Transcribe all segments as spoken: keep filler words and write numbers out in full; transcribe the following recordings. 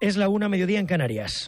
Es la una, mediodía en Canarias.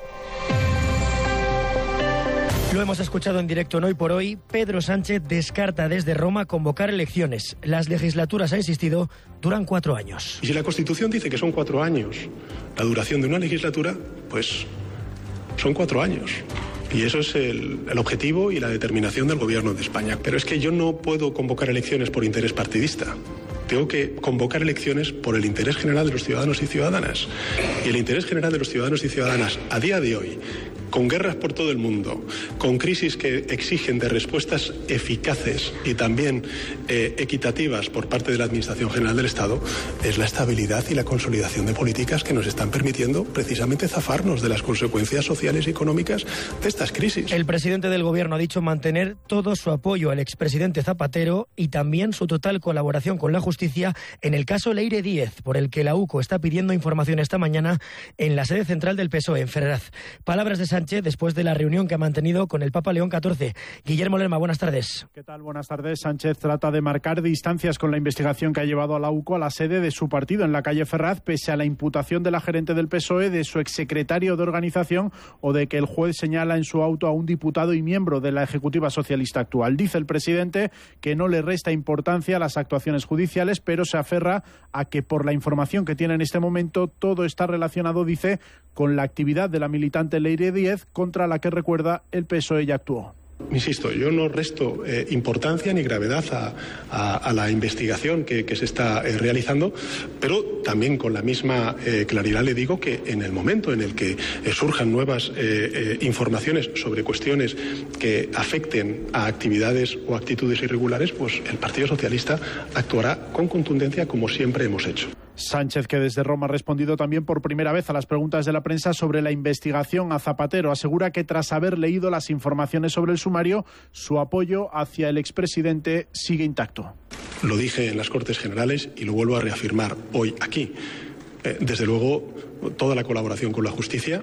Lo hemos escuchado en directo en Hoy por Hoy. Pedro Sánchez descarta desde Roma convocar elecciones. Las legislaturas, ha insistido, duran cuatro años. Y si la Constitución dice que son cuatro años la duración de una legislatura, pues son cuatro años. Y eso es el, el objetivo y la determinación del Gobierno de España. Pero es que yo no puedo convocar elecciones por interés partidista. Tengo que convocar elecciones por el interés general de los ciudadanos y ciudadanas. Y el interés general de los ciudadanos y ciudadanas a día de hoy, con guerras por todo el mundo, con crisis que exigen de respuestas eficaces y también eh, equitativas por parte de la Administración General del Estado, es la estabilidad y la consolidación de políticas que nos están permitiendo precisamente zafarnos de las consecuencias sociales y económicas de estas crisis. El presidente del Gobierno ha dicho mantener todo su apoyo al expresidente Zapatero y también su total colaboración con la justicia en el caso Leire Díez, por el que la U C O está pidiendo información esta mañana en la sede central del P S O E, en Ferraz. Palabras de Sánchez después de la reunión que ha mantenido con el Papa León catorce. Guillermo Lerma, buenas tardes. ¿Qué tal? Buenas tardes. Sánchez trata de marcar distancias con la investigación que ha llevado a la U C O a la sede de su partido en la calle Ferraz, pese a la imputación de la gerente del P S O E, de su exsecretario de organización o de que el juez señala en su auto a un diputado y miembro de la Ejecutiva Socialista actual. Dice el presidente que no le resta importancia a las actuaciones judiciales, pero se aferra a que por la información que tiene en este momento todo está relacionado, dice, con la actividad de la militante Leire Díez, contra la que, recuerda, el P S O E ya actuó. Insisto, yo no resto eh, importancia ni gravedad a, a, a la investigación que, que se está eh, realizando, pero también con la misma eh, claridad le digo que en el momento en el que eh, surjan nuevas eh, eh, informaciones sobre cuestiones que afecten a actividades o actitudes irregulares, pues el Partido Socialista actuará con contundencia como siempre hemos hecho. Sánchez, que desde Roma ha respondido también por primera vez a las preguntas de la prensa sobre la investigación a Zapatero, asegura que tras haber leído las informaciones sobre el sumario, su apoyo hacia el expresidente sigue intacto. Lo dije en las Cortes Generales y lo vuelvo a reafirmar hoy aquí. Eh, desde luego, toda la colaboración con la justicia,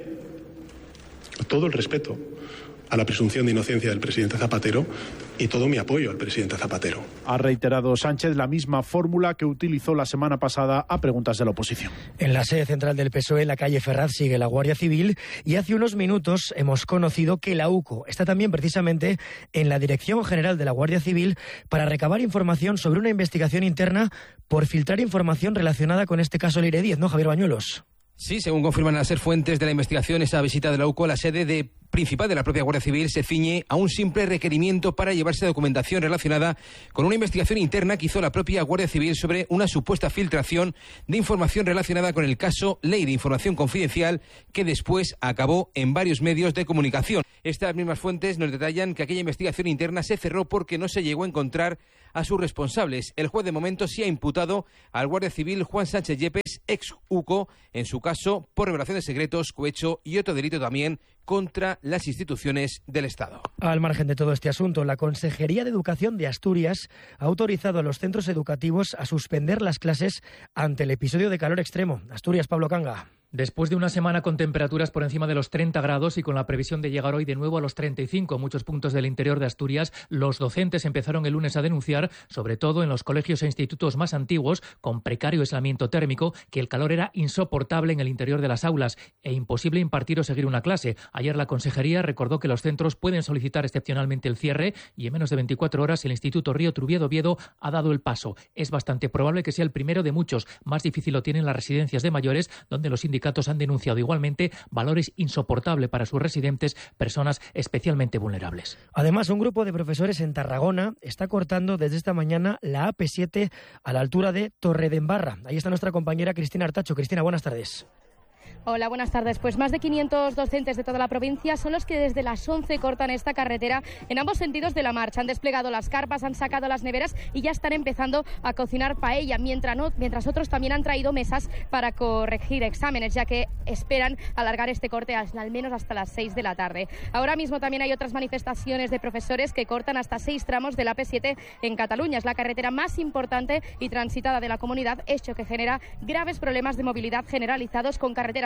todo el respeto a la presunción de inocencia del presidente Zapatero y todo mi apoyo al presidente Zapatero. Ha reiterado Sánchez la misma fórmula que utilizó la semana pasada a preguntas de la oposición. En la sede central del P S O E, en la calle Ferraz, sigue la Guardia Civil y hace unos minutos hemos conocido que la U C O está también precisamente en la Dirección General de la Guardia Civil para recabar información sobre una investigación interna por filtrar información relacionada con este caso Leire Díez, ¿no, Javier Bañuelos? Sí, según confirman las fuentes de la investigación, esa visita de la U C O a la sede de principal de la propia Guardia Civil se ciñe a un simple requerimiento para llevarse documentación relacionada con una investigación interna que hizo la propia Guardia Civil sobre una supuesta filtración de información relacionada con el caso Ley de Información Confidencial, que después acabó en varios medios de comunicación. Estas mismas fuentes nos detallan que aquella investigación interna se cerró porque no se llegó a encontrar a sus responsables. El juez de momento sí ha imputado al Guardia Civil Juan Sánchez Yepes, ex U C O, en su caso por revelación de secretos, cohecho y otro delito también contra las instituciones del Estado. Al margen de todo este asunto, la Consejería de Educación de Asturias ha autorizado a los centros educativos a suspender las clases ante el episodio de calor extremo. Asturias, Pablo Canga. Después de una semana con temperaturas por encima de los treinta grados y con la previsión de llegar hoy de nuevo a los treinta y cinco en muchos puntos del interior de Asturias, los docentes empezaron el lunes a denunciar, sobre todo en los colegios e institutos más antiguos, con precario aislamiento térmico, que el calor era insoportable en el interior de las aulas e imposible impartir o seguir una clase. Ayer la Consejería recordó que los centros pueden solicitar excepcionalmente el cierre y en menos de veinticuatro horas el Instituto Río Trubiedo Oviedo ha dado el paso. Es bastante probable que sea el primero de muchos. Más difícil lo tienen las residencias de mayores, donde los sindicatos han denunciado igualmente valores insoportables para sus residentes, personas especialmente vulnerables. Además, un grupo de profesores en Tarragona está cortando desde esta mañana la A P siete a la altura de Torredembarra. Ahí está nuestra compañera Cristina Artacho. Cristina, buenas tardes. Hola, buenas tardes. Pues más de quinientos docentes de toda la provincia son los que desde las once cortan esta carretera en ambos sentidos de la marcha. Han desplegado las carpas, han sacado las neveras y ya están empezando a cocinar paella, mientras, no, mientras otros también han traído mesas para corregir exámenes, ya que esperan alargar este corte al menos hasta las seis de la tarde. Ahora mismo también hay otras manifestaciones de profesores que cortan hasta seis tramos de la A P siete en Cataluña. Es la carretera más importante y transitada de la comunidad, hecho que genera graves problemas de movilidad generalizados con carreteras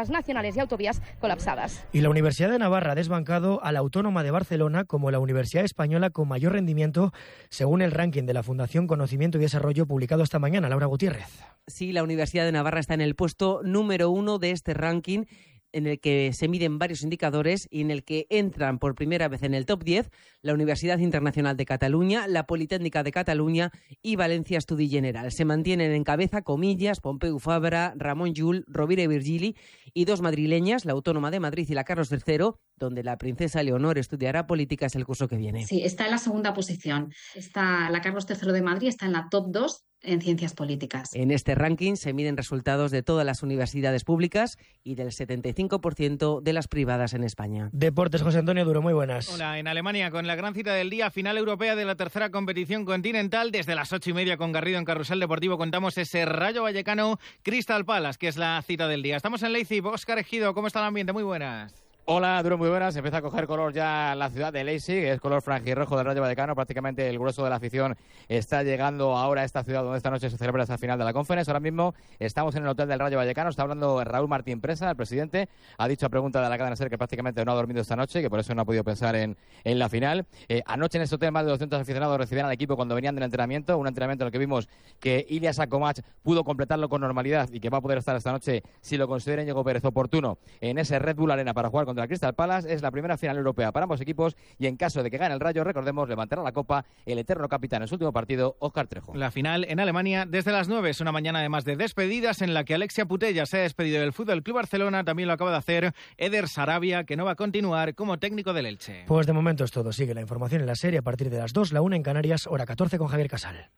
autopistas nacionales y autovías colapsadas. Y la Universidad de Navarra ha desbancado a la Autónoma de Barcelona como la universidad española con mayor rendimiento, según el ranking de la Fundación Conocimiento y Desarrollo publicado esta mañana. Laura Gutiérrez. Sí, la Universidad de Navarra está en el puesto número uno de este ranking, en el que se miden varios indicadores y en el que entran por primera vez en el top diez la Universidad Internacional de Cataluña, la Politécnica de Cataluña y Valencia Estudi General. Se mantienen en cabeza Comillas, Pompeu Fabra, Ramon Llull, Rovira i Virgili y dos madrileñas, la Autónoma de Madrid y la Carlos tercero, donde la princesa Leonor estudiará políticas el curso que viene. Sí, está en la segunda posición. Está la Carlos tercero de Madrid, está en la top dos en ciencias políticas. En este ranking se miden resultados de todas las universidades públicas y del setenta y cinco por ciento de las privadas en España. Deportes, José Antonio Duro, muy buenas. Hola, en Alemania con la gran cita del día, final europea de la tercera competición continental. Desde las ocho y media con Garrido en Carrusel Deportivo contamos ese Rayo Vallecano Crystal Palace, que es la cita del día. Estamos en Leipzig. Óscar Ejido, ¿cómo está el ambiente? Muy buenas. Hola, Duro, muy buenas. Empieza a coger color ya la ciudad de Leipzig, es color franjirrojo del Rayo Vallecano. Prácticamente el grueso de la afición está llegando ahora a esta ciudad donde esta noche se celebra esa final de la Conference. Ahora mismo estamos en el hotel del Rayo Vallecano. Está hablando Raúl Martín Presa, el presidente. Ha dicho a pregunta de la cadena SER que prácticamente no ha dormido esta noche, que por eso no ha podido pensar en, en la final. Eh, anoche en este hotel más de doscientos aficionados recibían al equipo cuando venían del entrenamiento. Un entrenamiento en el que vimos que Ilias Akomach pudo completarlo con normalidad y que va a poder estar esta noche, si lo considera Íñigo Pérez oportuno, en ese Red Bull Arena para jugar contra el Crystal Palace. Es la primera final europea para ambos equipos y en caso de que gane el Rayo, recordemos, levantará la copa el eterno capitán en su último partido, Óscar Trejo. La final en Alemania desde las nueve, es una mañana además de despedidas en la que Alexia Putellas se ha despedido del Fútbol Club Barcelona. También lo acaba de hacer Eder Sarabia, que no va a continuar como técnico del Elche. Pues de momento es todo. Sigue la información en la serie a partir de las dos, la una en Canarias, hora catorce con Javier Casal.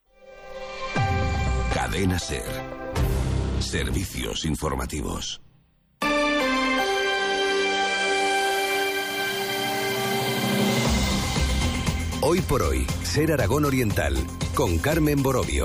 Cadena SER. Servicios informativos. Hoy por hoy, SER Aragón Oriental, con Carmen Borovio.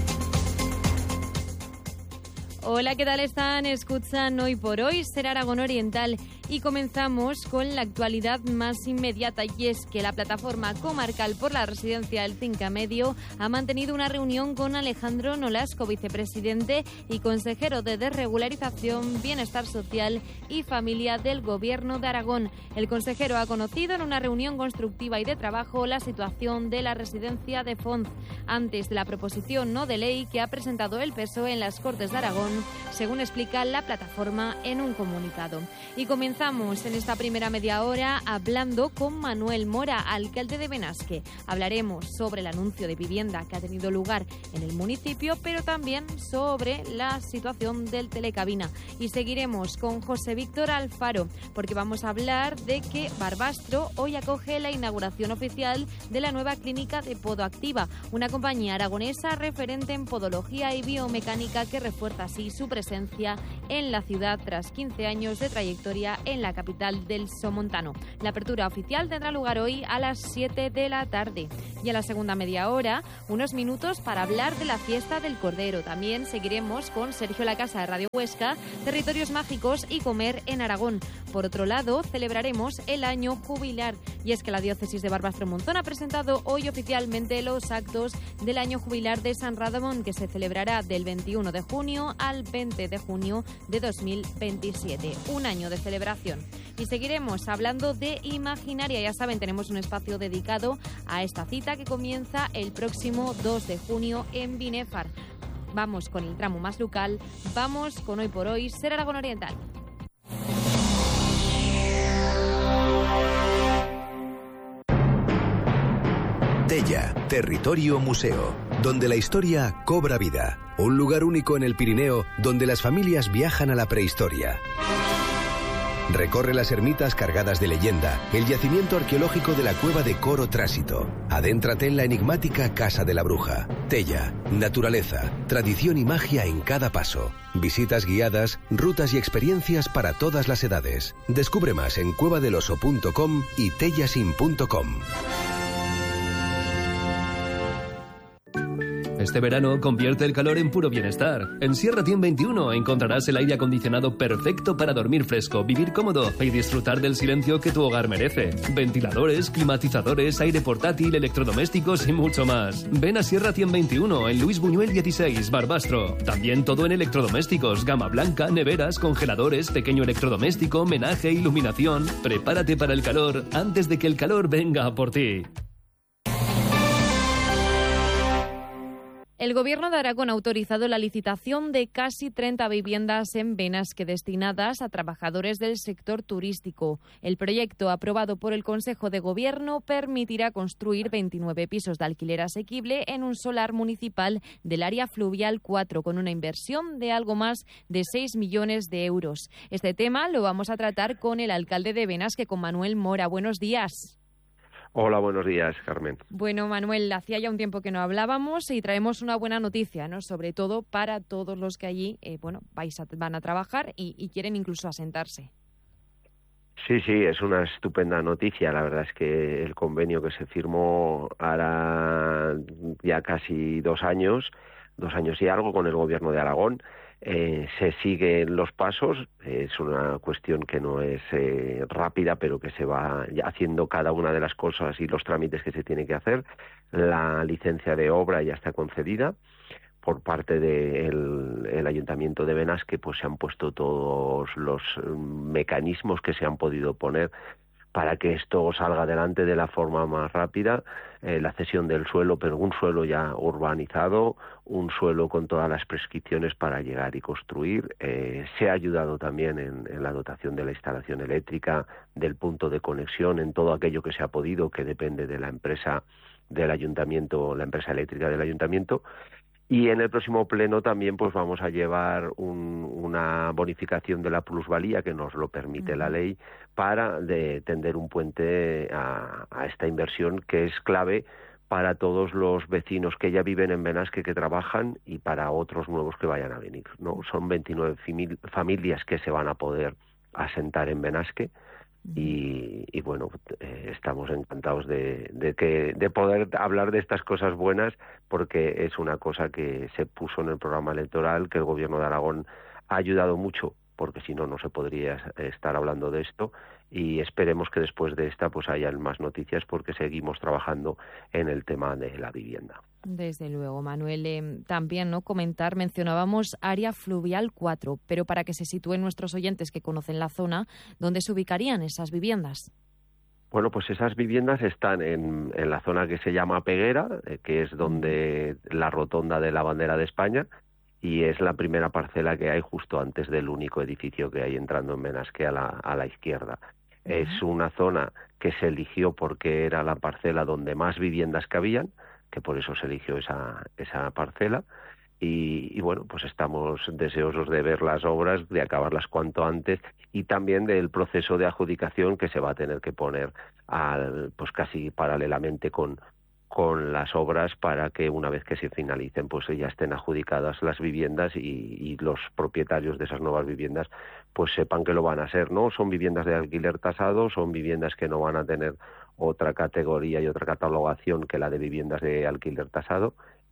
Hola, ¿qué tal están? Escuchan Hoy por Hoy, SER Aragón Oriental. Y comenzamos con la actualidad más inmediata, y es que la plataforma comarcal por la residencia del Cinca Medio ha mantenido una reunión con Alejandro Nolasco, vicepresidente y consejero de Desregularización, Bienestar Social y Familia del Gobierno de Aragón. El consejero ha conocido en una reunión constructiva y de trabajo la situación de la residencia de Fonz, antes de la proposición no de ley que ha presentado el P S O E en las Cortes de Aragón, según explica la plataforma en un comunicado. Y comenzamos en esta primera media hora hablando con Manuel Mora, alcalde de Benasque. Hablaremos sobre el anuncio de vivienda que ha tenido lugar en el municipio, pero también sobre la situación del Telecabina. Y seguiremos con José Víctor Alfaro, porque vamos a hablar de que Barbastro hoy acoge la inauguración oficial de la nueva clínica de Podoactiva, una compañía aragonesa referente en podología y biomecánica que refuerza así su presencia en la ciudad tras quince años de trayectoria en la capital del Somontano. La apertura oficial tendrá lugar hoy a las siete de la tarde. Y a la segunda media hora, unos minutos para hablar de la fiesta del Cordero. También seguiremos con Sergio Lacasa de Radio Huesca, Territorios Mágicos y Comer en Aragón. Por otro lado, celebraremos el año jubilar. Y es que la diócesis de Barbastro-Monzón ha presentado hoy oficialmente los actos del año jubilar de San Ramón, que se celebrará del veintiuno de junio al veinte de junio de dos mil veintisiete. Un año de celebración. Y seguiremos hablando de Imaginaria. Ya saben, tenemos un espacio dedicado a esta cita que comienza el próximo dos de junio en Binefar. Vamos con el tramo más local, vamos con Hoy por Hoy, SER Aragón Oriental. Tella, territorio museo, donde la historia cobra vida. Un lugar único en el Pirineo donde las familias viajan a la prehistoria. Recorre las ermitas cargadas de leyenda, el yacimiento arqueológico de la cueva de Coro Trásito. Adéntrate en la enigmática Casa de la Bruja. Tella, naturaleza, tradición y magia en cada paso. Visitas guiadas, rutas y experiencias para todas las edades. Descubre más en cuevadeloso punto com y tellasin punto com. Este verano convierte el calor en puro bienestar. En Sierra Tien veintiuno encontrarás el aire acondicionado perfecto para dormir fresco, vivir cómodo y disfrutar del silencio que tu hogar merece. Ventiladores, climatizadores, aire portátil, electrodomésticos y mucho más. Ven a Sierra Tien veintiuno en Luis Buñuel dieciséis, Barbastro. También todo en electrodomésticos, gama blanca, neveras, congeladores, pequeño electrodoméstico, menaje, iluminación. Prepárate para el calor antes de que el calor venga a por ti. El Gobierno de Aragón ha autorizado la licitación de casi treinta viviendas en Benasque destinadas a trabajadores del sector turístico. El proyecto, aprobado por el Consejo de Gobierno, permitirá construir veintinueve pisos de alquiler asequible en un solar municipal del área fluvial cuatro, con una inversión de algo más de seis millones de euros. Este tema lo vamos a tratar con el alcalde de Benasque, con Manuel Mora. Buenos días. Hola, buenos días, Carmen. Bueno, Manuel, hacía ya un tiempo que no hablábamos y traemos una buena noticia, ¿no? Sobre todo para todos los que allí, eh, bueno, vais a, van a trabajar y, y quieren incluso asentarse. Sí, sí, es una estupenda noticia. La verdad es que el convenio que se firmó hará ya casi dos años, dos años y algo con el Gobierno de Aragón. Eh, se siguen los pasos, es una cuestión que no es eh, rápida, pero que se va haciendo cada una de las cosas y los trámites que se tiene que hacer. La licencia de obra ya está concedida por parte del el Ayuntamiento de Benasque, pues se han puesto todos los mecanismos que se han podido poner para que esto salga adelante de la forma más rápida, eh, la cesión del suelo, pero un suelo ya urbanizado, un suelo con todas las prescripciones para llegar y construir. Eh, se ha ayudado también en, en la dotación de la instalación eléctrica, del punto de conexión, en todo aquello que se ha podido, que depende de la empresa del ayuntamiento, la empresa eléctrica del ayuntamiento. Y en el próximo pleno también pues vamos a llevar un, una bonificación de la plusvalía que nos lo permite la ley para de, tender un puente a, a esta inversión que es clave para todos los vecinos que ya viven en Benasque, que trabajan, y para otros nuevos que vayan a venir, ¿no? Son veintinueve familias que se van a poder asentar en Benasque. Y, y bueno, eh, estamos encantados de, de que de poder hablar de estas cosas buenas, porque es una cosa que se puso en el programa electoral, que el Gobierno de Aragón ha ayudado mucho, porque si no, no se podría estar hablando de esto, y esperemos que después de esta pues hayan más noticias, porque seguimos trabajando en el tema de la vivienda. Desde luego, Manuel. Eh, también no comentar, mencionábamos área fluvial cuatro, pero para que se sitúen nuestros oyentes que conocen la zona, ¿dónde se ubicarían esas viviendas? Bueno, pues esas viviendas están en, en la zona que se llama Peguera, eh, que es donde la rotonda de la bandera de España, y es la primera parcela que hay justo antes del único edificio que hay entrando en Benasque a la, a la izquierda. Uh-huh. Es una zona que se eligió porque era la parcela donde más viviendas cabían, que por eso se eligió esa, esa parcela, y, y bueno, pues estamos deseosos de ver las obras, de acabarlas cuanto antes, y también del proceso de adjudicación que se va a tener que poner al, pues casi paralelamente con, con las obras, para que una vez que se finalicen pues ya estén adjudicadas las viviendas y, y los propietarios de esas nuevas viviendas pues sepan que lo van a ser, ¿no? Son viviendas de alquiler tasado, son viviendas que no van a tener otra categoría y otra catalogación que la de viviendas de alquiler tasado.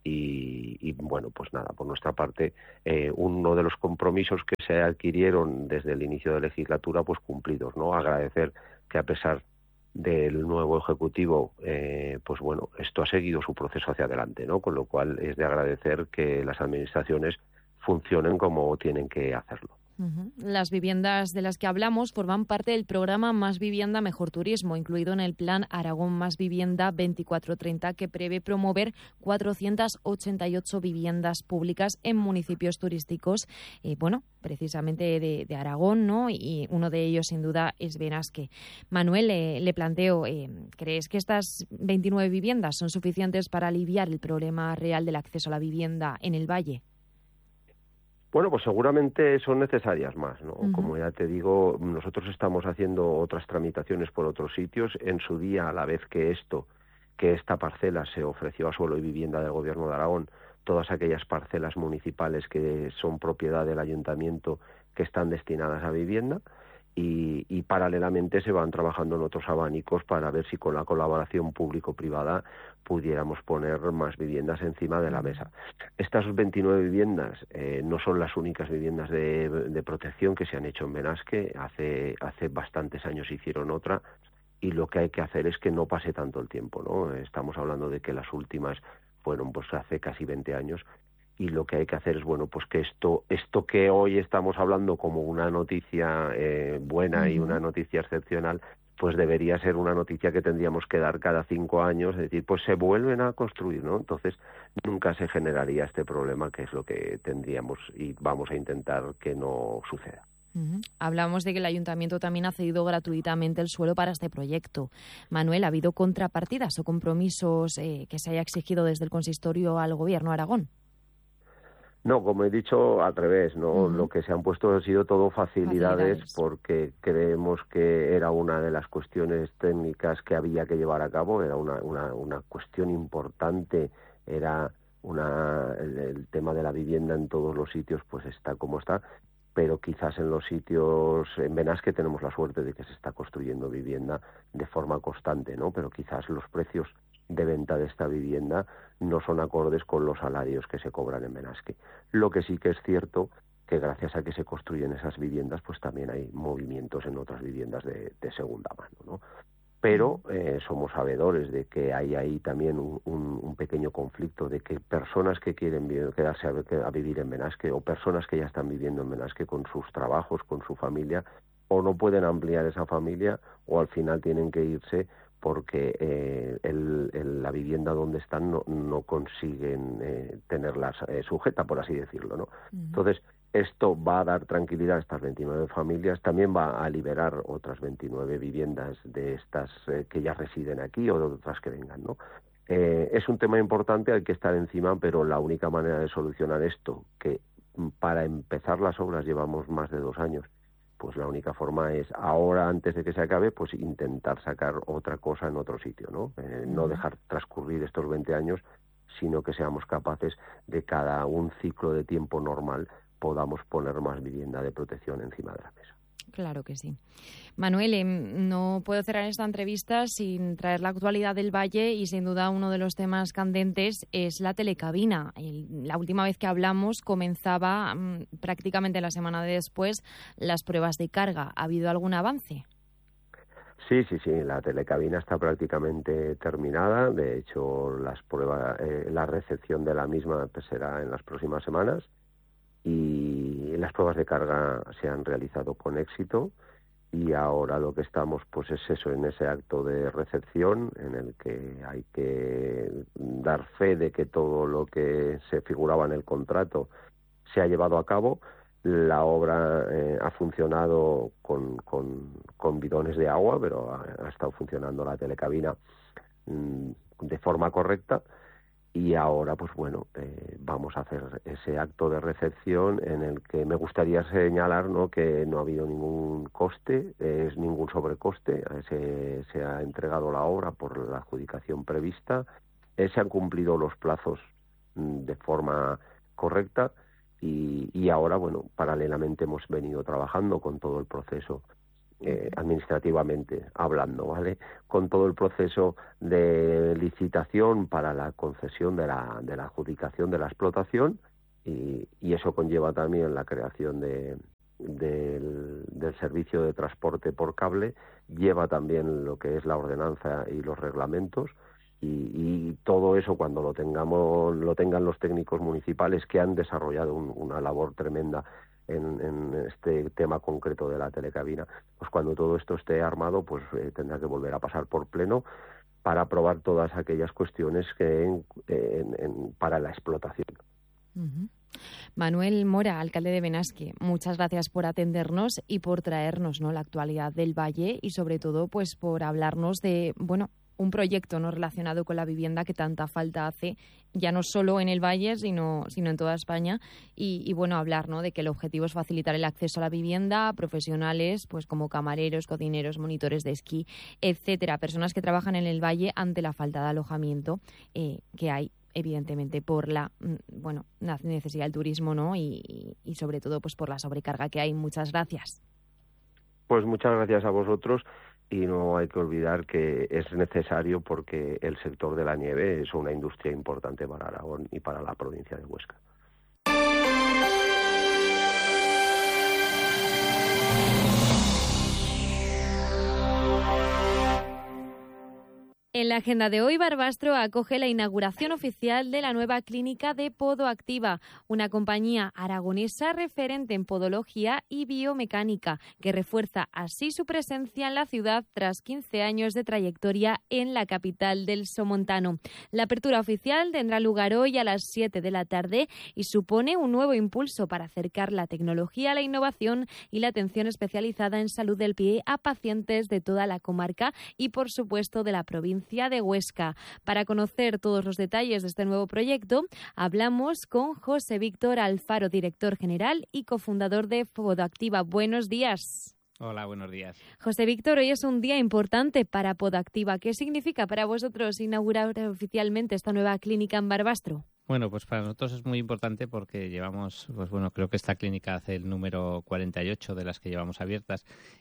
Y, y bueno, pues nada, por nuestra parte, eh, uno de los compromisos que se adquirieron desde el inicio de la legislatura, pues cumplidos, ¿no? Agradecer que a pesar del nuevo Ejecutivo, eh, pues bueno, esto ha seguido su proceso hacia adelante, ¿no? Con lo cual es de agradecer que las administraciones funcionen como tienen que hacerlo. Uh-huh. Las viviendas de las que hablamos forman parte del programa Más Vivienda, Mejor Turismo, incluido en el Plan Aragón Más Vivienda veinticuatro treinta, que prevé promover cuatrocientas ochenta y ocho viviendas públicas en municipios turísticos, eh, bueno, precisamente de, de Aragón, ¿no? Y uno de ellos, sin duda, es Benasque. Manuel, eh, le planteo, eh, ¿crees que estas veintinueve viviendas son suficientes para aliviar el problema real del acceso a la vivienda en el Valle? Bueno, pues seguramente son necesarias más, ¿no? Uh-huh. Como ya te digo, nosotros estamos haciendo otras tramitaciones por otros sitios. En su día, a la vez que esto, que esta parcela se ofreció a Suelo y Vivienda del Gobierno de Aragón, todas aquellas parcelas municipales que son propiedad del Ayuntamiento que están destinadas a vivienda, y, y paralelamente se van trabajando en otros abanicos para ver si con la colaboración público-privada pudiéramos poner más viviendas encima de la mesa. Estas veintinueve viviendas eh, no son las únicas viviendas de, de protección que se han hecho en Benasque. Hace, hace bastantes años hicieron otra, y lo que hay que hacer es que no pase tanto el tiempo, ¿no? Estamos hablando de que las últimas fueron pues hace casi veinte años, y lo que hay que hacer es, bueno, pues que esto esto que hoy estamos hablando como una noticia eh, buena uh-huh. y una noticia excepcional, pues debería ser una noticia que tendríamos que dar cada cinco años, es decir, pues se vuelven a construir, ¿no? Entonces nunca se generaría este problema, que es lo que tendríamos y vamos a intentar que no suceda. Uh-huh. Hablamos de que el Ayuntamiento también ha cedido gratuitamente el suelo para este proyecto. Manuel, ¿ha habido contrapartidas o compromisos eh, que se haya exigido desde el consistorio al Gobierno de Aragón? No, como he dicho, al revés, ¿no? Uh-huh. Lo que se han puesto ha sido todo facilidades, facilidades, porque creemos que era una de las cuestiones técnicas que había que llevar a cabo, era una, una, una cuestión importante, era una el, el tema de la vivienda en todos los sitios, pues está como está, pero quizás en los sitios, en Benasque tenemos la suerte de que se está construyendo vivienda de forma constante, ¿no? Pero quizás los precios de venta de esta vivienda no son acordes con los salarios que se cobran en Benasque. Lo que sí que es cierto que gracias a que se construyen esas viviendas, pues también hay movimientos en otras viviendas de, de segunda mano, ¿no? Pero eh, somos sabedores de que hay ahí también un, un, un pequeño conflicto, de que personas que quieren vi- quedarse a, a vivir en Benasque, o personas que ya están viviendo en Benasque con sus trabajos, con su familia, o no pueden ampliar esa familia, o al final tienen que irse porque eh, el, el, la vivienda donde están no, no consiguen eh, tenerla eh, sujeta, por así decirlo, ¿no? Uh-huh. Entonces, esto va a dar tranquilidad a estas veintinueve familias, también va a liberar otras veintinueve viviendas de estas eh, que ya residen aquí o de otras que vengan, ¿no? Eh, es un tema importante, hay que estar encima, pero la única manera de solucionar esto, que para empezar las obras llevamos más de dos años, pues la única forma es ahora, antes de que se acabe, pues intentar sacar otra cosa en otro sitio, ¿no? Eh, uh-huh. No dejar transcurrir estos veinte años, sino que seamos capaces de cada un ciclo de tiempo normal podamos poner más vivienda de protección encima de la mesa. Claro que sí. Manuel, eh, no puedo cerrar esta entrevista sin traer la actualidad del Valle, y sin duda uno de los temas candentes es la telecabina. El, la última vez que hablamos comenzaba mmm, prácticamente la semana de después las pruebas de carga. ¿Ha habido algún avance? Sí, sí, sí, la telecabina está prácticamente terminada. De hecho, las pruebas, eh, la recepción de la misma pues, será en las próximas semanas. Y las pruebas de carga se han realizado con éxito, y ahora lo que estamos pues es eso, en ese acto de recepción en el que hay que dar fe de que todo lo que se figuraba en el contrato se ha llevado a cabo. La obra eh, ha funcionado con, con, con bidones de agua, pero ha, ha estado funcionando la telecabina mmm, de forma correcta. Y ahora, pues bueno, eh, vamos a hacer ese acto de recepción en el que me gustaría señalar, ¿no?, que no ha habido ningún coste, eh, es ningún sobrecoste, eh, se, se ha entregado la obra por la adjudicación prevista, eh, se han cumplido los plazos mm, de forma correcta, y, y ahora, bueno, paralelamente hemos venido trabajando con todo el proceso Eh, administrativamente hablando, ¿vale? Con todo el proceso de licitación para la concesión de la, de la adjudicación de la explotación, y, y eso conlleva también la creación de, del, del servicio de transporte por cable, lleva también lo que es la ordenanza y los reglamentos, y, y todo eso cuando lo tengamos, lo tengan los técnicos municipales, que han desarrollado un, una labor tremenda En, en este tema concreto de la telecabina, pues cuando todo esto esté armado, pues eh, tendrá que volver a pasar por pleno para aprobar todas aquellas cuestiones que en, en, en, para la explotación. Uh-huh. Manuel Mora, alcalde de Benasque, muchas gracias por atendernos y por traernos, ¿no?, la actualidad del Valle, y sobre todo pues por hablarnos de, bueno, un proyecto no relacionado con la vivienda que tanta falta hace, ya no solo en el Valle, sino, sino en toda España. Y, y bueno, hablar, ¿no?, de que el objetivo es facilitar el acceso a la vivienda a profesionales pues como camareros, cocineros, monitores de esquí, etcétera, personas que trabajan en el Valle ante la falta de alojamiento eh, que hay, evidentemente por la bueno la necesidad del turismo, ¿no?, y, y sobre todo pues por la sobrecarga que hay. Muchas gracias. Pues muchas gracias a vosotros. Y no hay que olvidar que es necesario porque el sector de la nieve es una industria importante para Aragón y para la provincia de Huesca. En la agenda de hoy, Barbastro acoge la inauguración oficial de la nueva clínica de Podoactiva, una compañía aragonesa referente en podología y biomecánica, que refuerza así su presencia en la ciudad tras quince años de trayectoria en la capital del Somontano. La apertura oficial tendrá lugar hoy a las siete de la tarde y supone un nuevo impulso para acercar la tecnología, la innovación y la atención especializada en salud del pie a pacientes de toda la comarca y, por supuesto, de la provincia de Huesca. Para conocer todos los detalles de este nuevo proyecto, hablamos con José Víctor Alfaro, director general y cofundador de Podoactiva. Buenos días. Hola, buenos días. José Víctor, hoy es un día importante para Podoactiva. ¿Qué significa para vosotros inaugurar oficialmente esta nueva clínica en Barbastro? Bueno, pues para nosotros es muy importante porque llevamos, pues bueno, creo que esta clínica hace el número cuarenta y ocho de las que llevamos abiertas.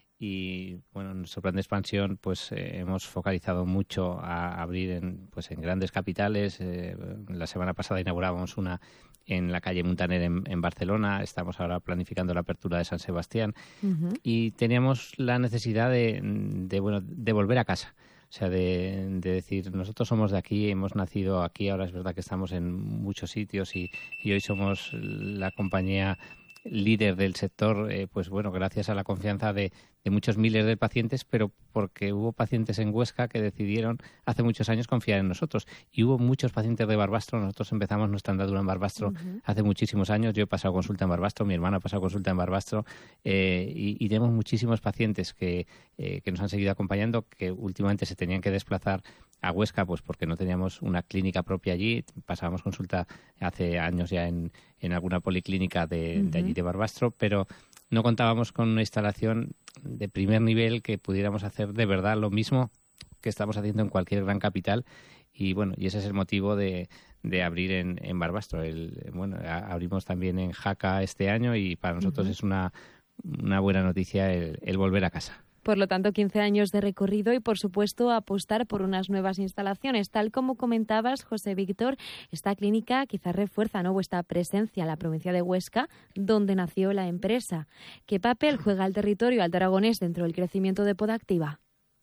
Y bueno, en nuestro plan de expansión pues eh, hemos focalizado mucho a abrir en, pues, en grandes capitales. Eh, la semana pasada inaugurábamos una en la calle Muntaner en, en Barcelona. Estamos ahora planificando la apertura de San Sebastián. Uh-huh. Y teníamos la necesidad de, de, bueno, de volver a casa. O sea, de, de decir, nosotros somos de aquí, hemos nacido aquí, ahora es verdad que estamos en muchos sitios y, y hoy somos la compañía líder del sector, eh, pues bueno, gracias a la confianza de, de muchos miles de pacientes, pero porque hubo pacientes en Huesca que decidieron hace muchos años confiar en nosotros. Y hubo muchos pacientes de Barbastro. Nosotros empezamos nuestra andadura en Barbastro uh-huh. hace muchísimos años. Yo he pasado consulta en Barbastro, mi hermano ha pasado consulta en Barbastro eh, y, y tenemos muchísimos pacientes que, eh, que nos han seguido acompañando, que últimamente se tenían que desplazar a Huesca pues porque no teníamos una clínica propia allí. Pasábamos consulta hace años ya en, en alguna policlínica de, uh-huh. de allí de Barbastro, pero no contábamos con una instalación de primer nivel que pudiéramos hacer de verdad lo mismo que estamos haciendo en cualquier gran capital. Y bueno, y ese es el motivo de, de abrir en, en Barbastro. El, bueno, a, abrimos también en Jaca este año y para nosotros uh-huh. es una, una buena noticia el, el volver a casa. Por lo tanto, quince años de recorrido y, por supuesto, apostar por unas nuevas instalaciones. Tal como comentabas, José Víctor, esta clínica quizás refuerza, ¿no?, vuestra presencia en la provincia de Huesca, donde nació la empresa. ¿Qué papel juega el territorio alto aragonés dentro del crecimiento de Podoactiva?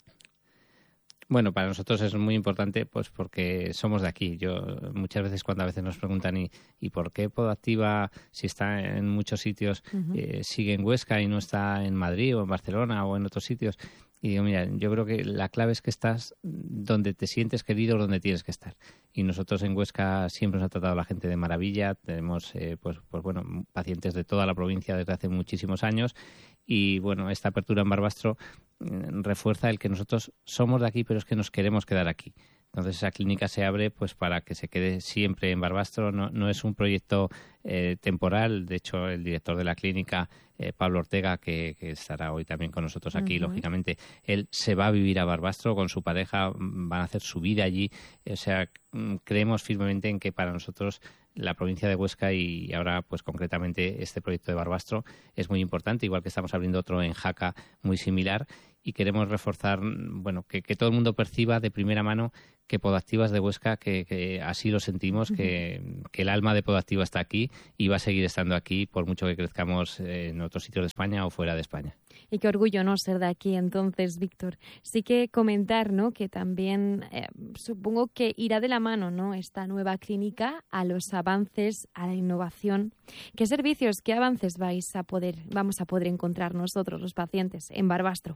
Bueno, para nosotros es muy importante pues porque somos de aquí. Yo muchas veces cuando a veces nos preguntan ¿y, y por qué Podoactiva, si está en muchos sitios, uh-huh. eh, sigue en Huesca y no está en Madrid o en Barcelona o en otros sitios? Y digo, mira, yo creo que la clave es que estás donde te sientes querido, donde tienes que estar. Y nosotros en Huesca siempre nos ha tratado la gente de maravilla. Tenemos, eh, pues, pues bueno, pacientes de toda la provincia desde hace muchísimos años. Y bueno, esta apertura en Barbastro eh, refuerza el que nosotros somos de aquí, pero es que nos queremos quedar aquí. Entonces esa clínica se abre pues para que se quede siempre en Barbastro. No, no es un proyecto eh, temporal. De hecho, el director de la clínica, eh, Pablo Ortega, que, que estará hoy también con nosotros aquí, uh-huh. lógicamente, él se va a vivir a Barbastro con su pareja, van a hacer su vida allí. O sea, creemos firmemente en que para nosotros la provincia de Huesca y ahora pues concretamente este proyecto de Barbastro es muy importante, igual que estamos abriendo otro en Jaca muy similar, y queremos reforzar, bueno, que, que todo el mundo perciba de primera mano que Podoactiva es de Huesca, que, que así lo sentimos, uh-huh. que, que el alma de Podoactiva está aquí y va a seguir estando aquí por mucho que crezcamos en otros sitios de España o fuera de España. Y qué orgullo, ¿no?, ser de aquí entonces, Víctor. Sí que comentar, ¿no?, que también eh, supongo que irá de la mano, ¿no?, esta nueva clínica a los avances, a la innovación. ¿Qué servicios, qué avances vais a poder, vamos a poder encontrar nosotros, los pacientes, en Barbastro?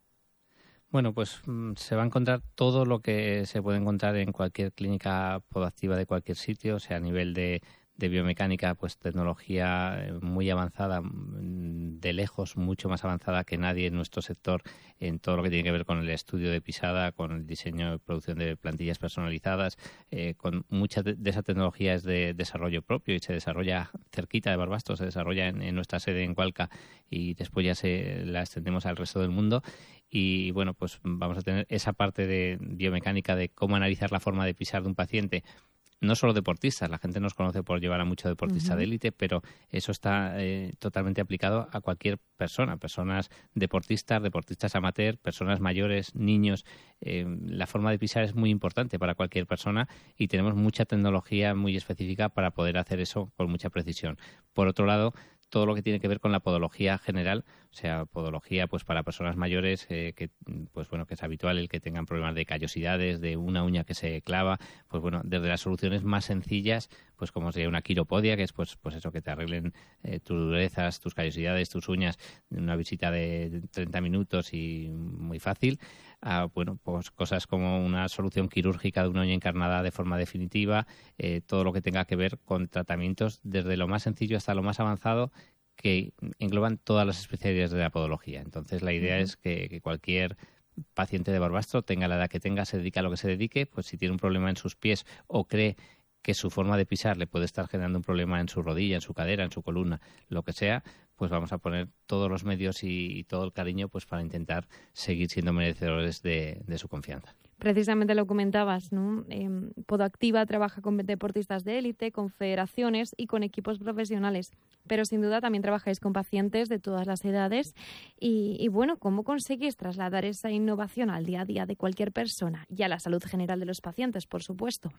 Bueno, pues mmm, se va a encontrar todo lo que se puede encontrar en cualquier clínica Podoactiva de cualquier sitio, o sea, a nivel de, de biomecánica, pues tecnología muy avanzada, de lejos mucho más avanzada que nadie en nuestro sector, en todo lo que tiene que ver con el estudio de pisada, con el diseño y producción de plantillas personalizadas, eh, con mucha de, de esa tecnología es de desarrollo propio y se desarrolla cerquita de Barbastro, se desarrolla en, en nuestra sede en Cualca y después ya se la extendemos al resto del mundo. Y bueno, pues vamos a tener esa parte de biomecánica de cómo analizar la forma de pisar de un paciente no solo deportistas, la gente nos conoce por llevar a mucho deportista uh-huh. de élite, pero eso está eh, totalmente aplicado a cualquier persona, personas deportistas, deportistas amateur, personas mayores, niños. Eh, la forma de pisar es muy importante para cualquier persona y tenemos mucha tecnología muy específica para poder hacer eso con mucha precisión. Por otro lado, todo lo que tiene que ver con la podología general, o sea, podología pues para personas mayores, eh, que pues bueno, que es habitual el que tengan problemas de callosidades, de una uña que se clava, pues bueno, desde las soluciones más sencillas, pues como sería una quiropodia, que es pues pues eso, que te arreglen eh, tus durezas, tus callosidades, tus uñas, una visita de treinta minutos y muy fácil, a bueno, pues cosas como una solución quirúrgica de una uña encarnada de forma definitiva, eh, todo lo que tenga que ver con tratamientos desde lo más sencillo hasta lo más avanzado, que engloban todas las especialidades de la podología. Entonces, la idea uh-huh. es que, que cualquier paciente de Barbastro, tenga la edad que tenga, se dedique a lo que se dedique, pues si tiene un problema en sus pies o cree que su forma de pisar le puede estar generando un problema en su rodilla, en su cadera, en su columna, lo que sea, pues vamos a poner todos los medios y, y todo el cariño pues para intentar seguir siendo merecedores de, de su confianza. Precisamente lo comentabas, ¿no? Eh, Podoactiva trabaja con deportistas de élite, con federaciones y con equipos profesionales, pero sin duda también trabajáis con pacientes de todas las edades y, y bueno, ¿cómo conseguís trasladar esa innovación al día a día de cualquier persona y a la salud general de los pacientes, por supuesto?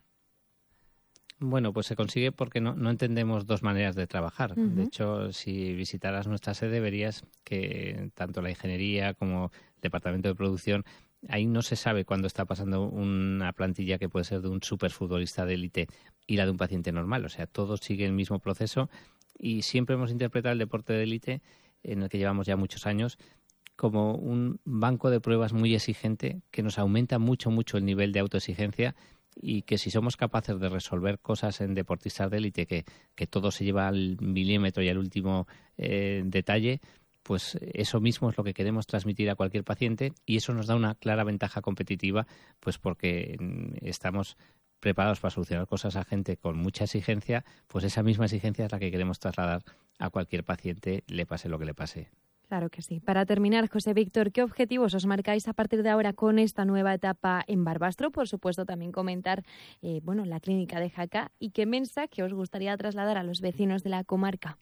Bueno, pues se consigue porque no, no entendemos dos maneras de trabajar. Uh-huh. De hecho, si visitaras nuestra sede verías que tanto la ingeniería como el departamento de producción, ahí no se sabe cuándo está pasando una plantilla que puede ser de un superfutbolista de élite y la de un paciente normal. O sea, todo sigue el mismo proceso y siempre hemos interpretado el deporte de élite, en el que llevamos ya muchos años, como un banco de pruebas muy exigente que nos aumenta mucho, mucho el nivel de autoexigencia y que si somos capaces de resolver cosas en deportistas de élite, que, que todo se lleva al milímetro y al último eh, detalle, pues eso mismo es lo que queremos transmitir a cualquier paciente y eso nos da una clara ventaja competitiva, pues porque estamos preparados para solucionar cosas a gente con mucha exigencia, pues esa misma exigencia es la que queremos trasladar a cualquier paciente, le pase lo que le pase. Claro que sí. Para terminar, José Víctor, ¿qué objetivos os marcáis a partir de ahora con esta nueva etapa en Barbastro? Por supuesto, también comentar eh, bueno, la clínica de Jaca y qué mensaje os gustaría trasladar a los vecinos de la comarca.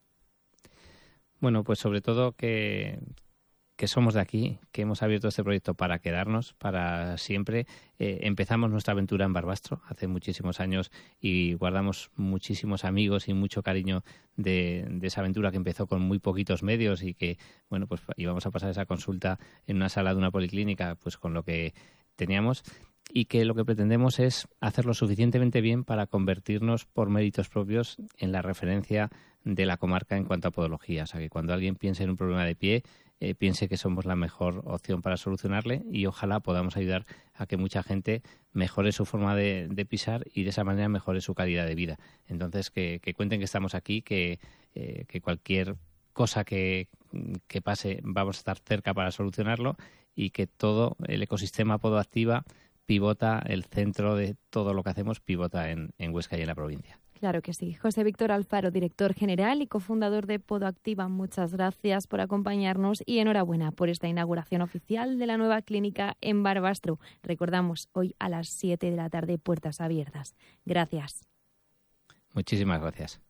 Bueno, pues sobre todo que, que somos de aquí, que hemos abierto este proyecto para quedarnos, para siempre. Eh, empezamos nuestra aventura en Barbastro hace muchísimos años y guardamos muchísimos amigos y mucho cariño de, de esa aventura que empezó con muy poquitos medios y que, bueno, pues íbamos a pasar esa consulta en una sala de una policlínica, pues con lo que teníamos, y que lo que pretendemos es hacerlo suficientemente bien para convertirnos por méritos propios en la referencia de la comarca en cuanto a podología. O sea, que cuando alguien piense en un problema de pie, eh, piense que somos la mejor opción para solucionarle y ojalá podamos ayudar a que mucha gente mejore su forma de, de pisar y de esa manera mejore su calidad de vida. Entonces, que, que cuenten que estamos aquí, que, eh, que cualquier cosa que, que pase vamos a estar cerca para solucionarlo y que todo el ecosistema Podoactiva pivota, el centro de todo lo que hacemos pivota en, en Huesca y en la provincia. Claro que sí. José Víctor Alfaro, director general y cofundador de Podoactiva, muchas gracias por acompañarnos y enhorabuena por esta inauguración oficial de la nueva clínica en Barbastro. Recordamos, hoy a las siete de la tarde, puertas abiertas. Gracias. Muchísimas gracias.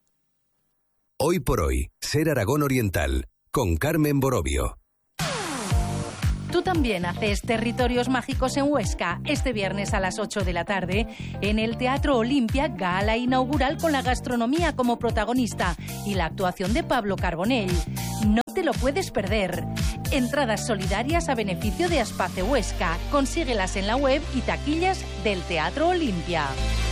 Hoy por hoy, Ser Aragón Oriental, con Carmen Borovio. Tú también haces Territorios Mágicos en Huesca este viernes a las ocho de la tarde en el Teatro Olimpia, gala inaugural con la gastronomía como protagonista y la actuación de Pablo Carbonell. No te lo puedes perder. Entradas solidarias a beneficio de Aspace Huesca. Consíguelas en la web y taquillas del Teatro Olimpia.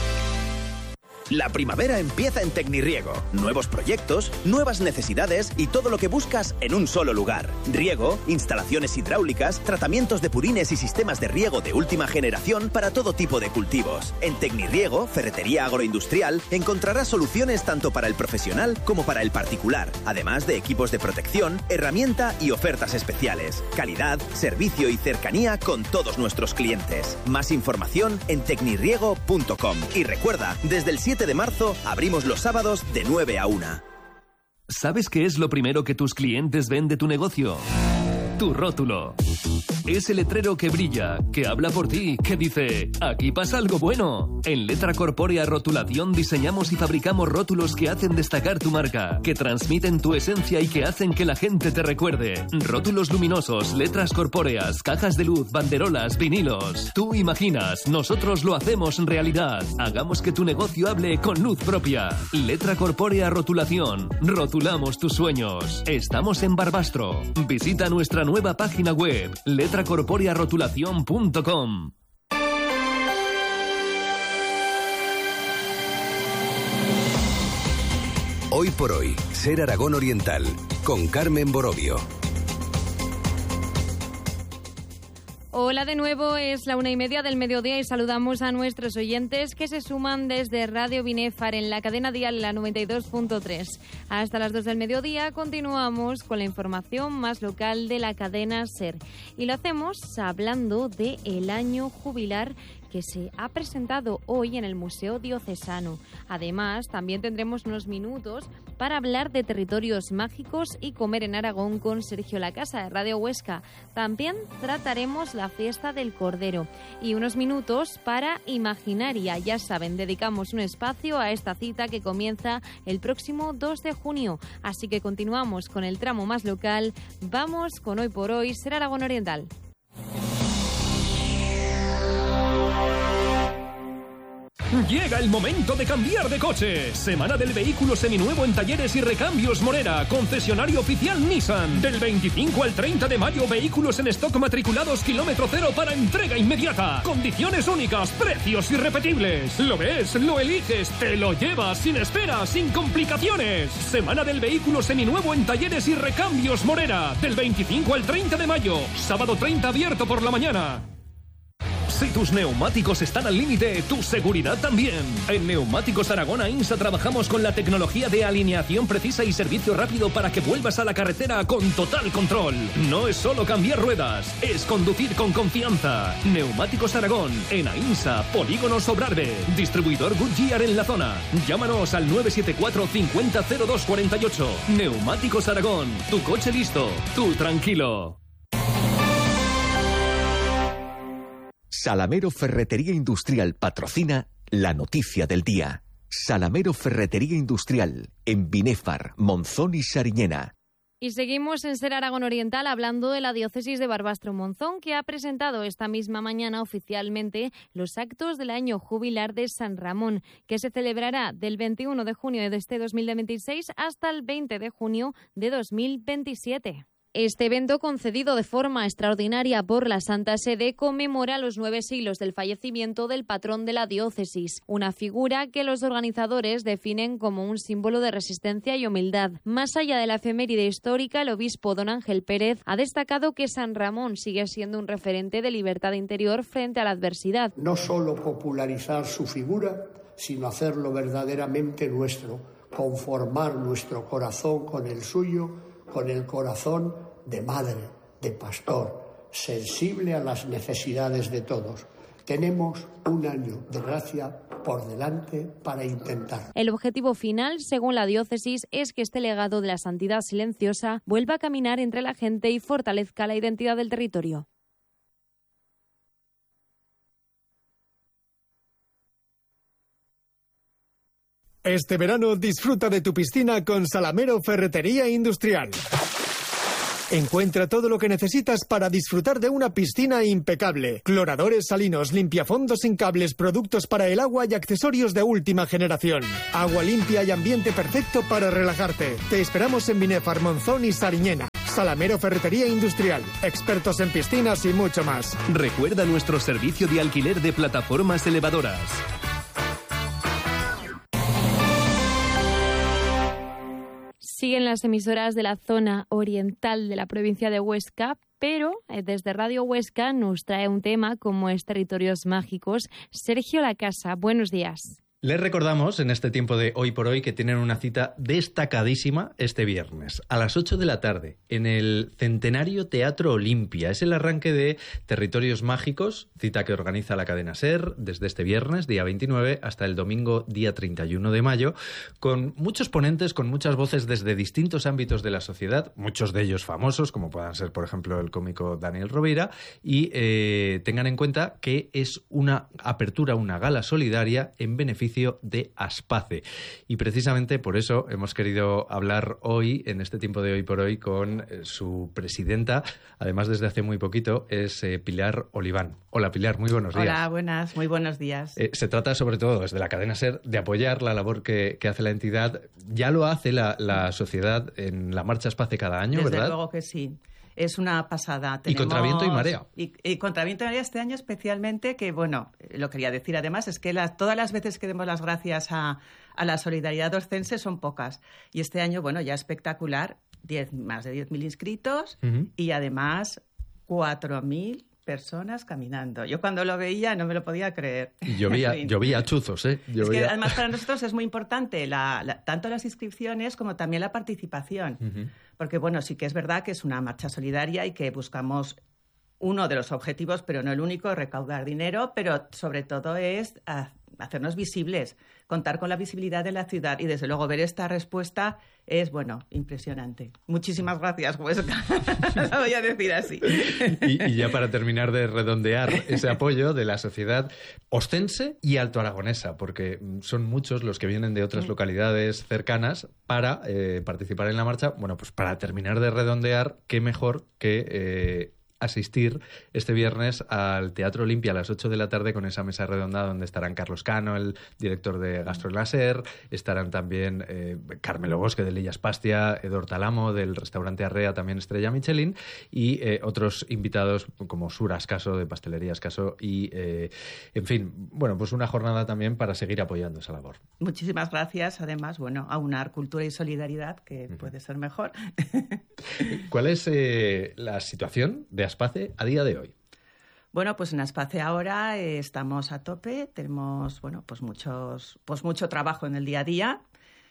La primavera empieza en Tecnirriego. Nuevos proyectos, nuevas necesidades y todo lo que buscas en un solo lugar. Riego, instalaciones hidráulicas, tratamientos de purines y sistemas de riego de última generación para todo tipo de cultivos. En Tecnirriego, ferretería agroindustrial, encontrarás soluciones tanto para el profesional como para el particular, además de equipos de protección, herramienta y ofertas especiales. Calidad, servicio y cercanía con todos nuestros clientes. Más información en tecnirriego punto com. Y recuerda, desde el siete de marzo abrimos los sábados de nueve a una. ¿Sabes qué es lo primero que tus clientes ven de tu negocio? tu rótulo. Ese letrero que brilla, que habla por ti, que dice, aquí pasa algo bueno. En Letra Corpórea Rotulación diseñamos y fabricamos rótulos que hacen destacar tu marca, que transmiten tu esencia y que hacen que la gente te recuerde. Rótulos luminosos, letras corpóreas, cajas de luz, banderolas, vinilos. Tú imaginas, nosotros lo hacemos realidad. Hagamos que tu negocio hable con luz propia. Letra Corpórea Rotulación. Rotulamos tus sueños. Estamos en Barbastro. Visita nuestra nueva página web, letra corpórea rotulación punto com. Hoy por hoy, Ser Aragón Oriental, con Carmen Borovio. Hola de nuevo, es la una y media del mediodía y saludamos a nuestros oyentes que se suman desde Radio Binefar en la cadena dial la noventa y dos punto tres. Hasta las dos del mediodía continuamos con la información más local de la cadena SER. Y lo hacemos hablando del año jubilar que se ha presentado hoy en el Museo Diocesano. Además, también tendremos unos minutos para hablar de territorios mágicos y comer en Aragón con Sergio Lacasa de Radio Huesca. También trataremos la fiesta del Cordero y unos minutos para Imaginaria. Ya saben, dedicamos un espacio a esta cita que comienza el próximo dos de junio. Así que continuamos con el tramo más local. Vamos con Hoy por Hoy, Ser Aragón Oriental. Llega el momento de cambiar de coche. Semana del vehículo seminuevo en Talleres y Recambios Morera, concesionario oficial Nissan. Del veinticinco al treinta de mayo, vehículos en stock matriculados kilómetro cero para entrega inmediata. Condiciones únicas, precios irrepetibles. Lo ves, lo eliges, te lo llevas sin espera, sin complicaciones. Semana del vehículo seminuevo en Talleres y Recambios Morera. Del veinticinco al treinta de mayo, sábado treinta abierto por la mañana. Si tus neumáticos están al límite, tu seguridad también. En Neumáticos Aragón AINSA trabajamos con la tecnología de alineación precisa y servicio rápido para que vuelvas a la carretera con total control. No es solo cambiar ruedas, es conducir con confianza. Neumáticos Aragón, en AINSA, Polígono Sobrarbe. Distribuidor Goodyear en la zona. Llámanos al nueve siete cuatro cincuenta cero dos cuarenta y ocho. Neumáticos Aragón, tu coche listo, tú tranquilo. Salamero Ferretería Industrial patrocina la noticia del día. Salamero Ferretería Industrial, en Binefar, Monzón y Sariñena. Y seguimos en Ser Aragón Oriental hablando de la diócesis de Barbastro-Monzón, que ha presentado esta misma mañana oficialmente los actos del año jubilar de San Ramón, que se celebrará del veintiuno de junio de este dos mil veintiséis hasta el veinte de junio de dos mil veintisiete. Este evento, concedido de forma extraordinaria por la Santa Sede, conmemora los nueve siglos del fallecimiento del patrón de la diócesis, una figura que los organizadores definen como un símbolo de resistencia y humildad. Más allá de la efeméride histórica, el obispo don Ángel Pérez ha destacado que San Ramón sigue siendo un referente de libertad interior frente a la adversidad. No solo popularizar su figura, sino hacerlo verdaderamente nuestro, conformar nuestro corazón con el suyo, con el corazón de madre, de pastor, sensible a las necesidades de todos. Tenemos un año de gracia por delante para intentar. El objetivo final, según la diócesis, es que este legado de la santidad silenciosa vuelva a caminar entre la gente y fortalezca la identidad del territorio. Este verano disfruta de tu piscina con Salamero Ferretería Industrial. Encuentra todo lo que necesitas para disfrutar de una piscina impecable. Cloradores salinos, limpiafondos sin cables, productos para el agua y accesorios de última generación. Agua limpia y ambiente perfecto para relajarte. Te esperamos en Binefar, Monzón y Sariñena. Salamero Ferretería Industrial. Expertos en piscinas y mucho más. Recuerda nuestro servicio de alquiler de plataformas elevadoras. Siguen las emisoras de la zona oriental de la provincia de Huesca, pero desde Radio Huesca nos trae un tema como es Territorios Mágicos. Sergio Lacasa, buenos días. Les recordamos en este tiempo de Hoy por Hoy que tienen una cita destacadísima este viernes a las ocho de la tarde en el Centenario Teatro Olimpia. Es el arranque de Territorios Mágicos, cita que organiza la cadena SER desde este viernes, día veintinueve, hasta el domingo, día treinta y uno de mayo, con muchos ponentes, con muchas voces desde distintos ámbitos de la sociedad, muchos de ellos famosos, como puedan ser, por ejemplo, el cómico Daniel Rovira, y eh, tengan en cuenta que es una apertura, una gala solidaria en beneficio de Aspace. Y precisamente por eso hemos querido hablar hoy, en este tiempo de Hoy por Hoy, con eh, su presidenta, además desde hace muy poquito, es eh, Pilar Oliván. Hola Pilar, muy buenos días. Hola, buenas, muy buenos días. Eh, se trata sobre todo desde la cadena SER de apoyar la labor que, que hace la entidad. Ya lo hace la, la sociedad en la Marcha Aspace cada año, Desde ¿verdad? Desde luego que sí. Es una pasada. Tenemos... Y contra viento y marea. Y, y contra viento y marea este año especialmente, que bueno, lo quería decir además, es que las, todas las veces que demos las gracias a, a la solidaridad oscense son pocas. Y este año, bueno, ya espectacular, diez, más de diez mil inscritos uh-huh. y además cuatro mil personas caminando. Yo cuando lo veía no me lo podía creer. Llovía, llovía chuzos, ¿eh? Llovía. Es que además para nosotros es muy importante la, la, tanto las inscripciones como también la participación. Uh-huh. Porque, bueno, sí que es verdad que es una marcha solidaria y que buscamos uno de los objetivos, pero no el único, recaudar dinero, pero sobre todo es hacernos visibles, contar con la visibilidad de la ciudad y, desde luego, ver esta respuesta es, bueno, impresionante. Muchísimas gracias, Huesca. Lo voy a decir así. Y, y ya para terminar de redondear ese apoyo de la sociedad oscense y altoaragonesa, porque son muchos los que vienen de otras localidades cercanas para eh, participar en la marcha. Bueno, pues para terminar de redondear, qué mejor que... Eh, asistir este viernes al Teatro Olimpia a las ocho de la tarde con esa mesa redonda donde estarán Carlos Cano, el director de GastroLaser, estarán también eh, Carmelo Bosque de Lillas Pastia, Eduardo Talamo del restaurante Arrea, también estrella Michelin, y eh, otros invitados como Sura Ascaso de Pastelería Ascaso y, eh, en fin, bueno, pues una jornada también para seguir apoyando esa labor. Muchísimas gracias, además, bueno, aunar cultura y solidaridad, que uh-huh. puede ser mejor. ¿Cuál es eh, la situación de Aspace a día de hoy? Bueno, pues en Aspace ahora eh, estamos a tope, tenemos, bueno, pues muchos, pues mucho trabajo en el día a día.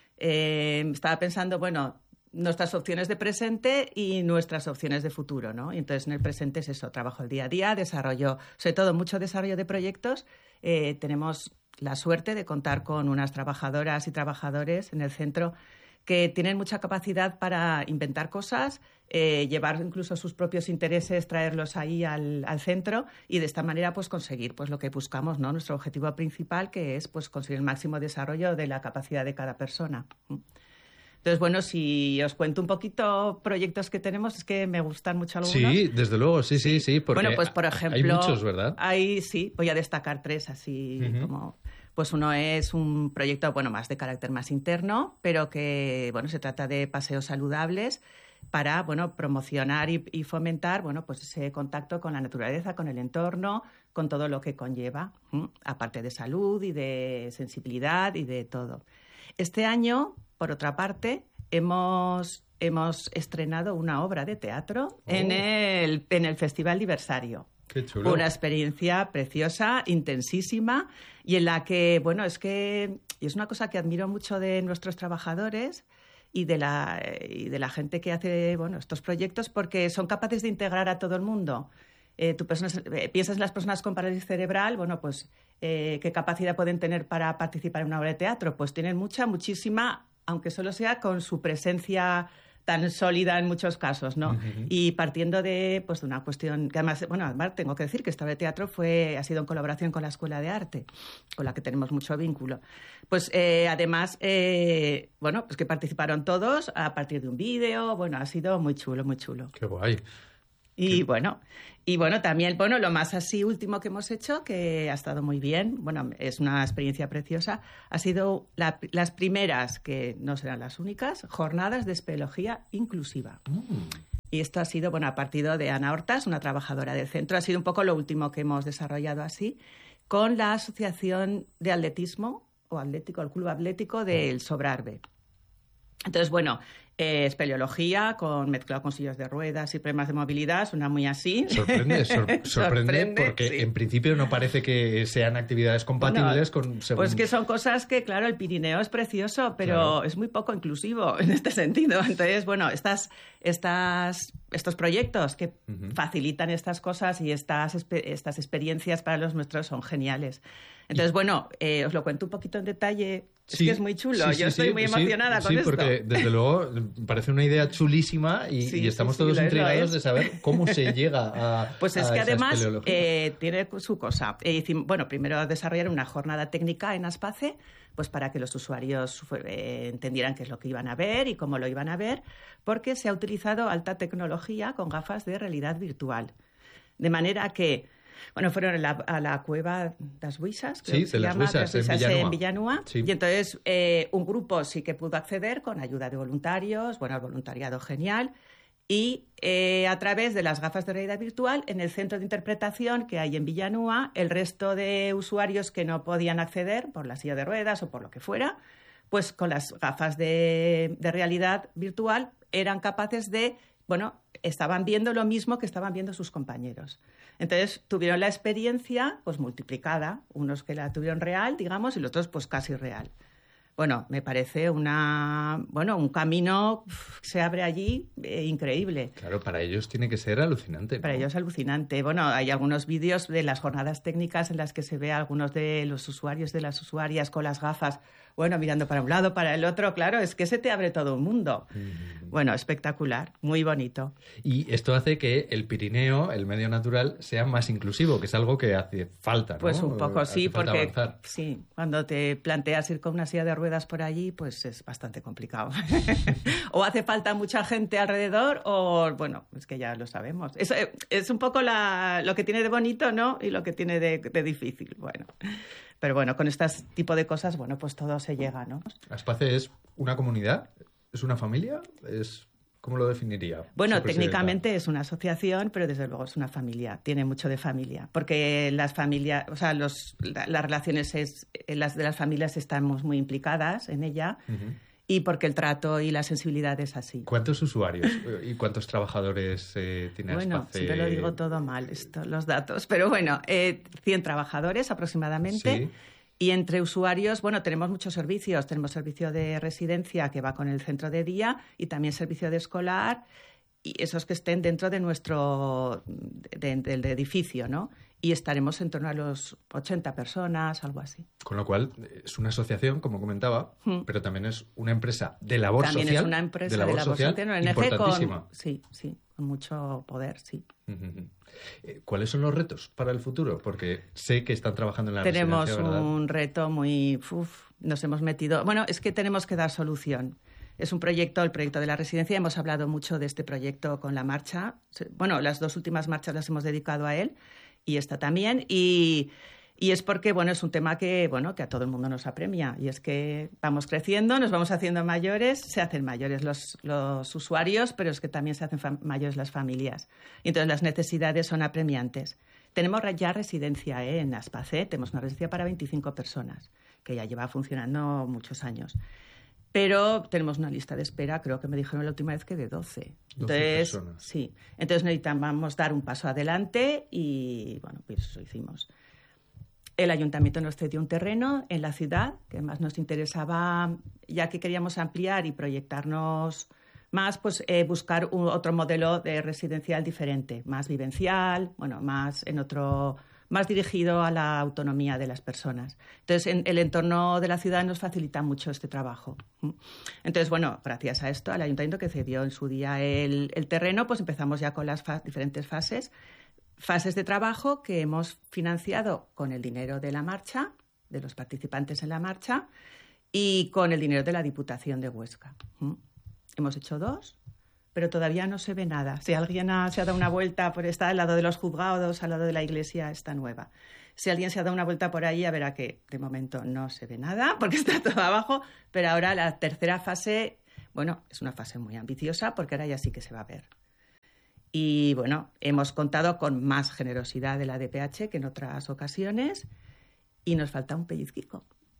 Eh, estaba pensando, bueno, nuestras opciones de presente y nuestras opciones de futuro, ¿no? Y entonces en el presente es eso, trabajo el día a día, desarrollo, sobre todo mucho desarrollo de proyectos. Eh, tenemos la suerte de contar con unas trabajadoras y trabajadores en el centro que tienen mucha capacidad para inventar cosas, eh, llevar incluso sus propios intereses, traerlos ahí al, al centro y de esta manera pues conseguir pues lo que buscamos, ¿no? Nuestro objetivo principal, que es pues conseguir el máximo desarrollo de la capacidad de cada persona. Entonces, bueno, si os cuento un poquito proyectos que tenemos, es que me gustan mucho algunos. Sí, desde luego, sí, sí, sí. Porque bueno, pues por ejemplo... Hay muchos, ¿verdad? Hay, sí, voy a destacar tres así uh-huh. como... Pues uno es un proyecto, bueno, más de carácter más interno, pero que, bueno, se trata de paseos saludables para, bueno, promocionar y, y fomentar, bueno, pues ese contacto con la naturaleza, con el entorno, con todo lo que conlleva, ¿m? Aparte de salud y de sensibilidad y de todo. Este año, por otra parte, hemos, hemos estrenado una obra de teatro oh. en, el, en el Festival Diversario. Qué chulo. Una experiencia preciosa, intensísima, y en la que, bueno, es que y es una cosa que admiro mucho de nuestros trabajadores y de la, y de la gente que hace, bueno, estos proyectos, porque son capaces de integrar a todo el mundo. Eh, tú personas, eh, piensas en las personas con parálisis cerebral, bueno, pues, eh, ¿qué capacidad pueden tener para participar en una obra de teatro? Pues tienen mucha, muchísima, aunque solo sea con su presencia tan sólida en muchos casos, ¿no? Uh-huh. Y partiendo de, pues, de una cuestión que además, bueno, además tengo que decir que esta obra de teatro fue, ha sido en colaboración con la Escuela de Arte, con la que tenemos mucho vínculo. Pues eh, además, eh, bueno, pues que participaron todos a partir de un vídeo, bueno, ha sido muy chulo, muy chulo. Qué guay. Y Qué... bueno, y bueno, también, bueno, lo más así último que hemos hecho, que ha estado muy bien, bueno, es una experiencia preciosa, ha sido la, las primeras, que no serán las únicas, jornadas de espeleología inclusiva. Mm. Y esto ha sido, bueno, a partir de Ana Hortas, una trabajadora del centro, ha sido un poco lo último que hemos desarrollado así, con la Asociación de Atletismo, o Atlético, el Club Atlético del Sobrarbe. Entonces, bueno, Eh, espeleología, con, mezclado con sillas de ruedas y problemas de movilidad, suena muy así. Sorprende, sor, sorprende, sorprende porque sí. En principio no parece que sean actividades compatibles bueno, con... Según... Pues que son cosas que, claro, el Pirineo es precioso, pero claro. es muy poco inclusivo en este sentido. Entonces, bueno, estas, estas, estos proyectos que uh-huh. facilitan estas cosas y estas, estas experiencias para los nuestros son geniales. Entonces, y... bueno, eh, os lo cuento un poquito en detalle. Es sí, que es muy chulo. Sí, sí, Yo estoy sí, muy emocionada sí, con sí, esto. Sí, porque desde luego parece una idea chulísima y, sí, y estamos sí, todos sí, intrigados de saber cómo se llega a Pues es a que esa además eh, tiene su cosa. Eh, bueno, primero desarrollar una jornada técnica en Aspace, pues para que los usuarios eh, entendieran qué es lo que iban a ver y cómo lo iban a ver, porque se ha utilizado alta tecnología con gafas de realidad virtual. De manera que Bueno, fueron a la, a la cueva das Huisas, creo sí, que se de las llama, Huisas, das Huisas en Villanúa. En Villanúa. Sí. Y entonces eh, un grupo sí que pudo acceder con ayuda de voluntarios, bueno, el voluntariado genial, y eh, a través de las gafas de realidad virtual, en el centro de interpretación que hay en Villanúa, el resto de usuarios que no podían acceder por la silla de ruedas o por lo que fuera, pues con las gafas de, de realidad virtual eran capaces de, bueno, estaban viendo lo mismo que estaban viendo sus compañeros. Entonces tuvieron la experiencia pues multiplicada, unos que la tuvieron real, digamos, y los otros pues casi real. Bueno, me parece una, bueno, un camino uf, se abre allí eh, increíble. Claro, para ellos tiene que ser alucinante, ¿no? Para ellos es alucinante. Bueno, hay algunos vídeos de las jornadas técnicas en las que se ve a algunos de los usuarios, de las usuarias con las gafas, bueno, mirando para un lado, para el otro. Claro, es que se te abre todo un mundo. Mm. Bueno, espectacular, muy bonito. Y esto hace que el Pirineo, el medio natural, sea más inclusivo, que es algo que hace falta, ¿no? Pues un poco sí, porque avanzar. Sí, cuando te planteas ir con una silla de ruedas por allí, pues es bastante complicado. O hace falta mucha gente alrededor o, bueno, es que ya lo sabemos. Es, es un poco la, lo que tiene de bonito, ¿no? Y lo que tiene de, de difícil, bueno. Pero bueno, con este tipo de cosas, bueno, pues todo se llega, ¿no? ¿Aspace es una comunidad? ¿Es una familia? ¿Es... ¿Cómo lo definiría? Bueno, técnicamente es una asociación, pero desde luego es una familia. Tiene mucho de familia, porque las familias, o sea, los, la, las relaciones es, las de las familias estamos muy implicadas en ella. Uh-huh. Y porque el trato y la sensibilidad es así. ¿Cuántos usuarios y cuántos trabajadores eh, tiene Bueno, Aspace? siempre lo digo todo mal, esto, los datos. Pero bueno, eh, cien trabajadores aproximadamente. Sí. Y entre usuarios, bueno, tenemos muchos servicios. Tenemos servicio de residencia que va con el centro de día y también servicio de escolar y esos que estén dentro de nuestro de, de, del edificio, ¿no? Y estaremos en torno a los ochenta personas, algo así. Con lo cual, es una asociación, como comentaba, hmm. pero también es una empresa de labor también social. También es una empresa de labor, de labor social, social una importantísima. Con, sí, sí, con mucho poder, sí. Uh-huh. ¿Cuáles son los retos para el futuro? Porque sé que están trabajando en la tenemos residencia, ¿verdad? Un reto muy... Uf, nos hemos metido... Bueno, es que tenemos que dar solución. Es un proyecto, el proyecto de la residencia. Hemos hablado mucho de este proyecto con la marcha. Bueno, las dos últimas marchas las hemos dedicado a él y esta también. Y, y es porque, bueno, es un tema que, bueno, que a todo el mundo nos apremia. Y es que vamos creciendo, nos vamos haciendo mayores, se hacen mayores los, los usuarios, pero es que también se hacen fam- mayores las familias. Y entonces las necesidades son apremiantes. Tenemos ya residencia ¿eh? en Aspace, tenemos una residencia para veinticinco personas, que ya lleva funcionando muchos años. Pero tenemos una lista de espera, creo que me dijeron la última vez que de doce. Entonces, personas. Sí. Entonces necesitamos dar un paso adelante y, bueno, pues eso hicimos. El ayuntamiento nos cedió un terreno en la ciudad, que además nos interesaba, ya que queríamos ampliar y proyectarnos más, pues eh, buscar un, otro modelo de residencial diferente, más vivencial, bueno, más en otro... más dirigido a la autonomía de las personas. Entonces, en el entorno de la ciudad nos facilita mucho este trabajo. Entonces, bueno, gracias a esto, al ayuntamiento que cedió en su día el, el terreno, pues empezamos ya con las fa- diferentes fases, fases de trabajo que hemos financiado con el dinero de la marcha, de los participantes en la marcha, y con el dinero de la Diputación de Huesca. Hemos hecho dos, pero todavía no se ve nada. Si alguien ha, se ha dado una vuelta, por está al lado de los juzgados, al lado de la iglesia, está nueva. Si alguien se ha dado una vuelta por ahí, ya verá que de momento no se ve nada, porque está todo abajo, pero ahora la tercera fase, bueno, es una fase muy ambiciosa, porque ahora ya sí que se va a ver. Y bueno, hemos contado con más generosidad de la D P H que en otras ocasiones, y nos falta un pellizquico.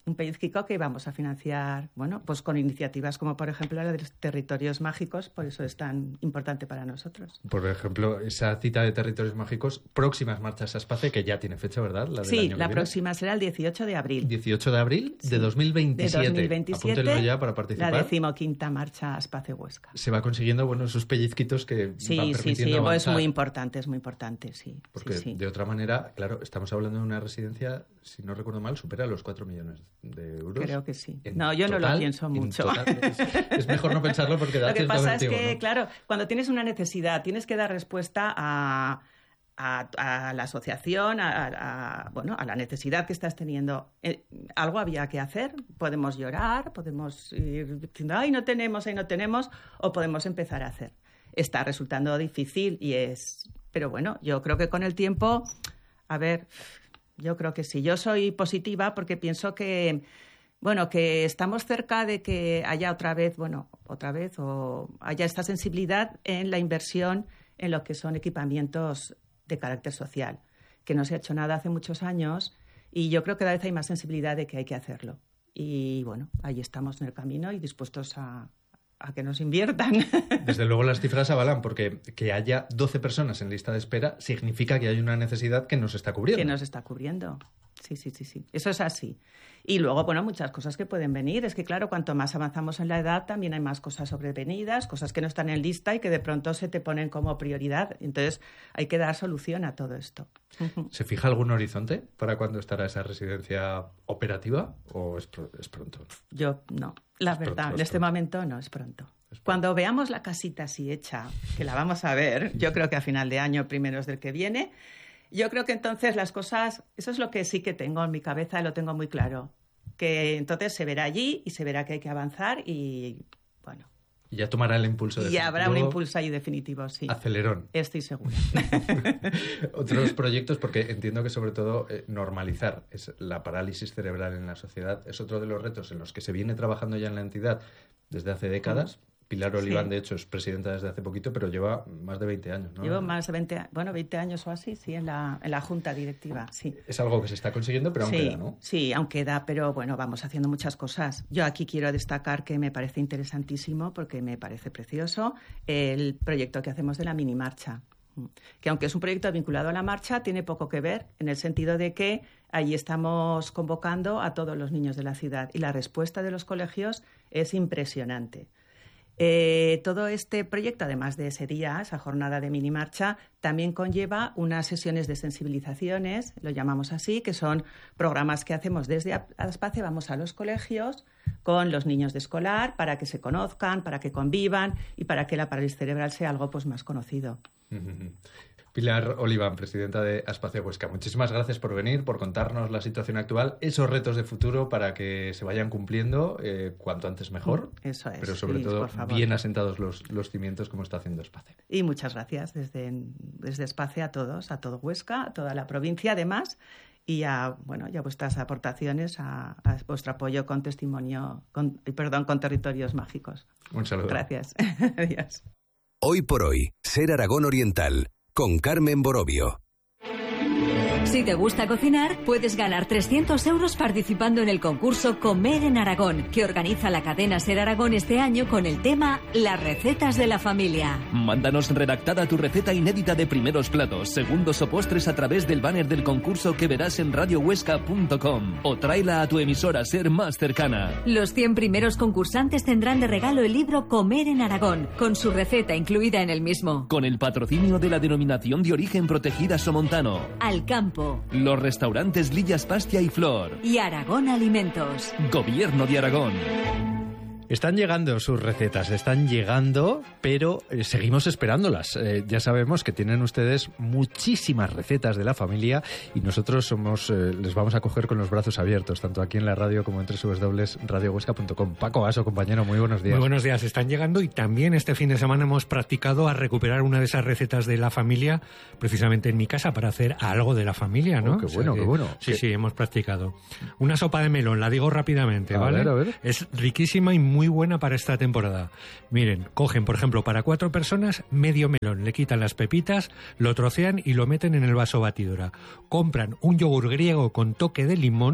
un pellizquico que vamos a financiar, bueno, pues con iniciativas como, por ejemplo, la de los territorios mágicos, por eso es tan importante para nosotros. Por ejemplo, esa cita de territorios mágicos, próximas marchas a Aspace, que ya tiene fecha, ¿verdad? La del sí, año que la viene. próxima será el dieciocho de abril. dieciocho de abril de Sí. dos mil veintisiete. De dos mil veintisiete, Apúntenlo ya para participar. la decimoquinta marcha Aspace Huesca. Se va consiguiendo, bueno, esos pellizquitos que Sí, van sí, permitiendo sí, avanzar. es muy importante, es muy importante, sí. Porque sí, sí. de otra manera, claro, estamos hablando de una residencia, si no recuerdo mal, supera los cuatro millones de euros. Creo que sí. En No, yo no total, lo pienso en mucho. total. Es, es mejor no pensarlo porque da Lo que cierto pasa es vértigo, que, ¿no? claro, cuando tienes una necesidad, tienes que dar respuesta a, a, a la asociación, a, a, bueno, a la necesidad que estás teniendo. Eh, algo había que hacer. Podemos llorar, podemos ir diciendo, ay, no tenemos, ay, no tenemos, o podemos empezar a hacer. Está resultando difícil y es... Pero bueno, yo creo que con el tiempo, a ver, yo creo que sí. Yo soy positiva porque pienso que... Bueno, que estamos cerca de que haya otra vez, bueno, otra vez, o haya esta sensibilidad en la inversión en lo que son equipamientos de carácter social, que no se ha hecho nada hace muchos años y yo creo que cada vez hay más sensibilidad de que hay que hacerlo. Y bueno, ahí estamos en el camino y dispuestos a, a que nos inviertan. Desde luego las cifras avalan, porque que haya doce personas en lista de espera significa que hay una necesidad que nos está cubriendo. Que nos está cubriendo. Sí, sí, sí, sí. Eso es así. Y luego, bueno, muchas cosas que pueden venir. Es que, claro, cuanto más avanzamos en la edad, también hay más cosas sobrevenidas, cosas que no están en lista y que de pronto se te ponen como prioridad. Entonces, hay que dar solución a todo esto. ¿Se fija algún horizonte para cuándo estará esa residencia operativa o es, pr- es pronto? Yo no. La Es verdad, pronto, en es este pronto. momento no, es pronto. Cuando veamos la casita así hecha, que la vamos a ver, yo creo que a final de año, primeros del que viene, yo creo que entonces las cosas, eso es lo que sí que tengo en mi cabeza, lo tengo muy claro, que entonces se verá allí y se verá que hay que avanzar y, bueno, Y ya tomará el impulso y habrá un definitivo. impulso ahí definitivo, sí. Acelerón. Estoy segura. Otros proyectos, porque entiendo que sobre todo eh, normalizar es la parálisis cerebral en la sociedad es otro de los retos en los que se viene trabajando ya en la entidad desde hace décadas. Pilar Oliván, Sí. de hecho, es presidenta desde hace poquito, pero lleva más de veinte años, ¿no? Llevo más de veinte, bueno, veinte años o así, sí, en la, en la junta directiva, sí. Es algo que se está consiguiendo, pero aún sí, queda, ¿no? Sí, aún queda, pero bueno, vamos haciendo muchas cosas. Yo aquí quiero destacar que me parece interesantísimo, porque me parece precioso, el proyecto que hacemos de la mini marcha. Que aunque es un proyecto vinculado a la marcha, tiene poco que ver, en el sentido de que allí estamos convocando a todos los niños de la ciudad y la respuesta de los colegios es impresionante. Eh, todo este proyecto, además de ese día, esa jornada de mini marcha, también conlleva unas sesiones de sensibilizaciones, lo llamamos así, que son programas que hacemos desde Aspace, vamos a los colegios con los niños de escolar para que se conozcan, para que convivan y para que la parálisis cerebral sea algo pues más conocido. Pilar Oliván, presidenta de Aspace Huesca. Muchísimas gracias por venir, por contarnos la situación actual, esos retos de futuro para que se vayan cumpliendo eh, cuanto antes mejor. Eso es. Pero sobre sí, todo por favor. bien asentados los, los cimientos como está haciendo Aspace. Y muchas gracias desde, desde Aspace a todos, a todo Huesca, a toda la provincia además, y a, bueno, y a vuestras aportaciones, a, a vuestro apoyo con testimonio, con, perdón, con territorios mágicos. Un saludo. Gracias. Adiós. Hoy por hoy, Ser Aragón Oriental, con Carmen Borovio. Si te gusta cocinar, puedes ganar trescientos euros participando en el concurso Comer en Aragón, que organiza la cadena Ser Aragón este año con el tema Las recetas de la familia. Mándanos redactada tu receta inédita de primeros platos, segundos o postres a través del banner del concurso que verás en radio huesca punto com o tráela a tu emisora Ser más cercana. Los cien primeros concursantes tendrán de regalo el libro Comer en Aragón, con su receta incluida en el mismo. Con el patrocinio de la Denominación de Origen Protegida Somontano, Al Campo los restaurantes Lillas Pastia y Flor y Aragón Alimentos. Gobierno de Aragón. Están llegando sus recetas, están llegando, pero eh, seguimos esperándolas. Eh, ya sabemos que tienen ustedes muchísimas recetas de la familia y nosotros somos eh, les vamos a coger con los brazos abiertos, tanto aquí en la radio como en doble u doble u doble u punto radio huesca punto com. Paco Aso, compañero, muy buenos días. Muy buenos días, están llegando y también este fin de semana hemos practicado a recuperar una de esas recetas de la familia, precisamente en mi casa, para hacer algo de la familia, ¿no? Oh, qué bueno, O sea que, qué bueno. Sí, ¿Qué? sí, hemos practicado. Una sopa de melón, la digo rápidamente, A ¿vale? ver, a ver. Es riquísima y muy buena para esta temporada. Miren, cogen, por ejemplo, para cuatro personas, medio melón, le quitan las pepitas, lo trocean y lo meten en el vaso batidora. Compran un yogur griego con toque de limón,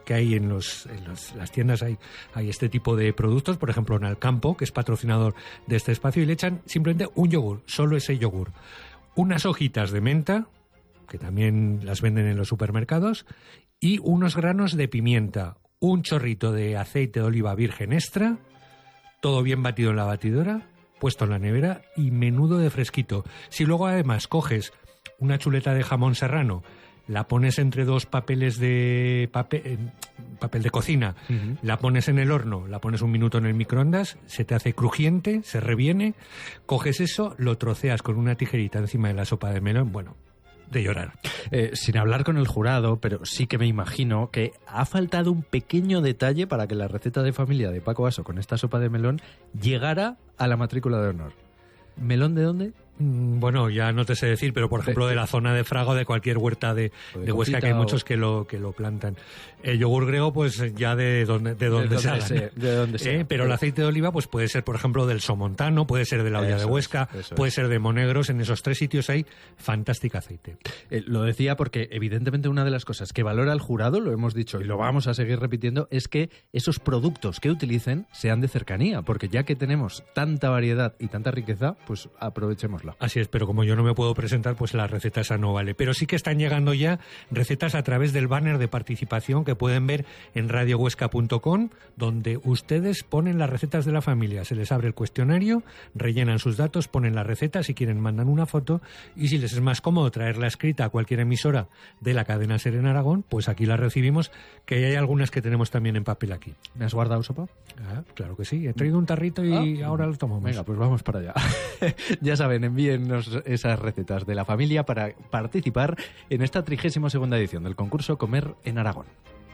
que hay en, los, en los, las tiendas, hay, hay este tipo de productos, por ejemplo en Alcampo, que es patrocinador de este espacio, y le echan simplemente un yogur, solo ese yogur, unas hojitas de menta, que también las venden en los supermercados, y unos granos de pimienta, un chorrito de aceite de oliva virgen extra, todo bien batido en la batidora, puesto en la nevera y menudo de fresquito. Si luego además coges una chuleta de jamón serrano, la pones entre dos papeles de papel, eh, papel de cocina, uh-huh. la pones en el horno, la pones un minuto en el microondas, se te hace crujiente, se reviene, coges eso, lo troceas con una tijerita encima de la sopa de melón, bueno, de llorar. Eh, sin hablar con el jurado, pero sí que me imagino que ha faltado un pequeño detalle para que la receta de familia de Paco Aso con esta sopa de melón llegara a la matrícula de honor. ¿Melón de dónde? Bueno, ya no te sé decir, pero por ejemplo de la zona de Fraga o de cualquier huerta de, de, de Huesca, que hay muchos que lo que lo plantan. El yogur griego, pues ya de donde de donde, de donde sea, de donde sea. ¿Eh? Pero el aceite de oliva, pues puede ser, por ejemplo, del Somontano, puede ser de la olla eso de Huesca, es, puede es. ser de Monegros. En esos tres sitios hay fantástico aceite. Eh, lo decía porque evidentemente una de las cosas que valora el jurado, lo hemos dicho y lo vamos a seguir repitiendo, es que esos productos que utilicen sean de cercanía, porque ya que tenemos tanta variedad y tanta riqueza, pues aprovechémosla. Así es, pero como yo no me puedo presentar, pues la receta esa no vale. Pero sí que están llegando ya recetas a través del banner de participación que pueden ver en radio huesca punto com, donde ustedes ponen las recetas de la familia. Se les abre el cuestionario, rellenan sus datos, ponen la receta, si quieren mandan una foto, y si les es más cómodo traerla escrita a cualquier emisora de la cadena SER en Aragón, pues aquí la recibimos, que hay algunas que tenemos también en papel aquí. ¿Me has guardado sopa? Ah, claro que sí, he traído un tarrito y ah, ahora lo tomamos. Venga, pues vamos para allá. Ya saben, envíennos esas recetas de la familia para participar en esta trigésima segunda edición del concurso Comer en Aragón.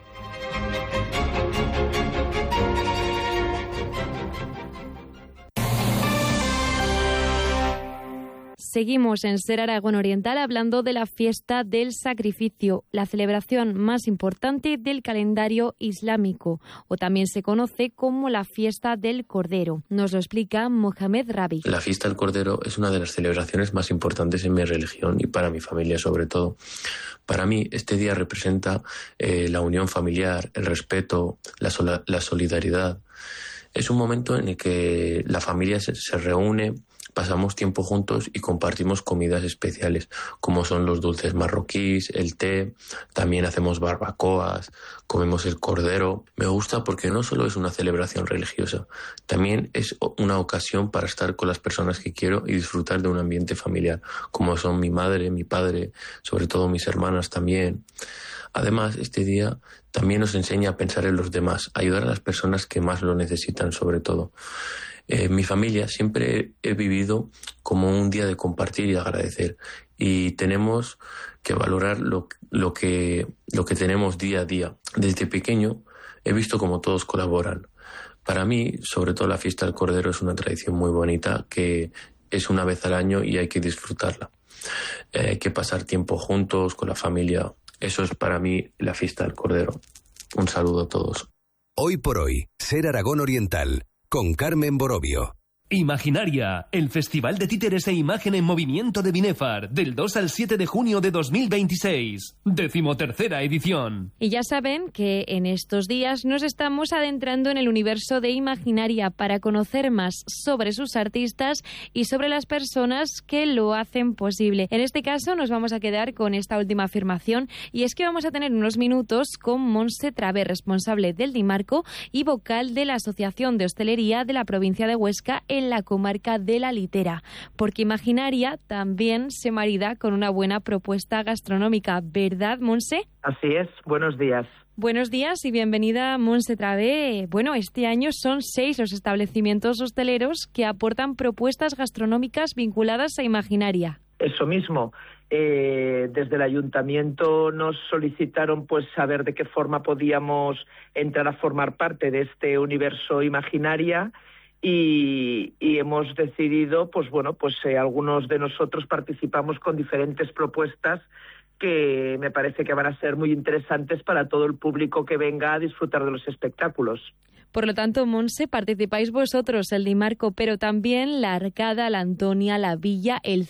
Seguimos en SER Aragón Oriental hablando de la fiesta del sacrificio, la celebración más importante del calendario islámico, o también se conoce como la fiesta del Cordero. Nos lo explica Mohamed Rabi. La fiesta del Cordero es una de las celebraciones más importantes en mi religión y para mi familia sobre todo. Para mí este día representa eh, la unión familiar, el respeto, la, sola, la solidaridad. Es un momento en el que la familia se, se reúne, pasamos tiempo juntos y compartimos comidas especiales, como son los dulces marroquíes, el té, también hacemos barbacoas, comemos el cordero. Me gusta porque no solo es una celebración religiosa, también es una ocasión para estar con las personas que quiero y disfrutar de un ambiente familiar, como son mi madre, mi padre, sobre todo mis hermanas también. Además, este día también nos enseña a pensar en los demás, a ayudar a las personas que más lo necesitan sobre todo. Eh, mi familia siempre he vivido como un día de compartir y agradecer, y tenemos que valorar lo, lo, que, lo que tenemos día a día. Desde pequeño he visto cómo todos colaboran. Para mí, sobre todo la fiesta del Cordero es una tradición muy bonita que es una vez al año y hay que disfrutarla. Eh, hay que pasar tiempo juntos con la familia. Eso es para mí la fiesta del Cordero. Un saludo a todos. Hoy por hoy, SER Aragón Oriental, con Carmen Borovio. Imaginaria, el Festival de Títeres e Imagen en Movimiento de Binefar, del dos al siete de junio de dos mil veintiséis. Decimotercera edición. Y ya saben que en estos días nos estamos adentrando en el universo de Imaginaria para conocer más sobre sus artistas y sobre las personas que lo hacen posible. En este caso nos vamos a quedar con esta última afirmación, y es que vamos a tener unos minutos con Montse Travé, responsable del Dimarco y vocal de la Asociación de Hostelería de la provincia de Huesca en la comarca de la Litera, porque Imaginaria también se marida con una buena propuesta gastronómica, ¿verdad, Montse? Así es, buenos días. Buenos días y bienvenida, Montse Travé. Bueno, este año son seis los establecimientos hosteleros que aportan propuestas gastronómicas vinculadas a Imaginaria. Eso mismo. Eh, desde el ayuntamiento nos solicitaron pues saber de qué forma podíamos entrar a formar parte de este universo Imaginaria. Y, y hemos decidido, pues bueno, pues eh, algunos de nosotros participamos con diferentes propuestas que me parece que van a ser muy interesantes para todo el público que venga a disfrutar de los espectáculos. Por lo tanto, Montse, participáis vosotros, el Dimarco, pero también la Arcada, la Antonia, la Villa, el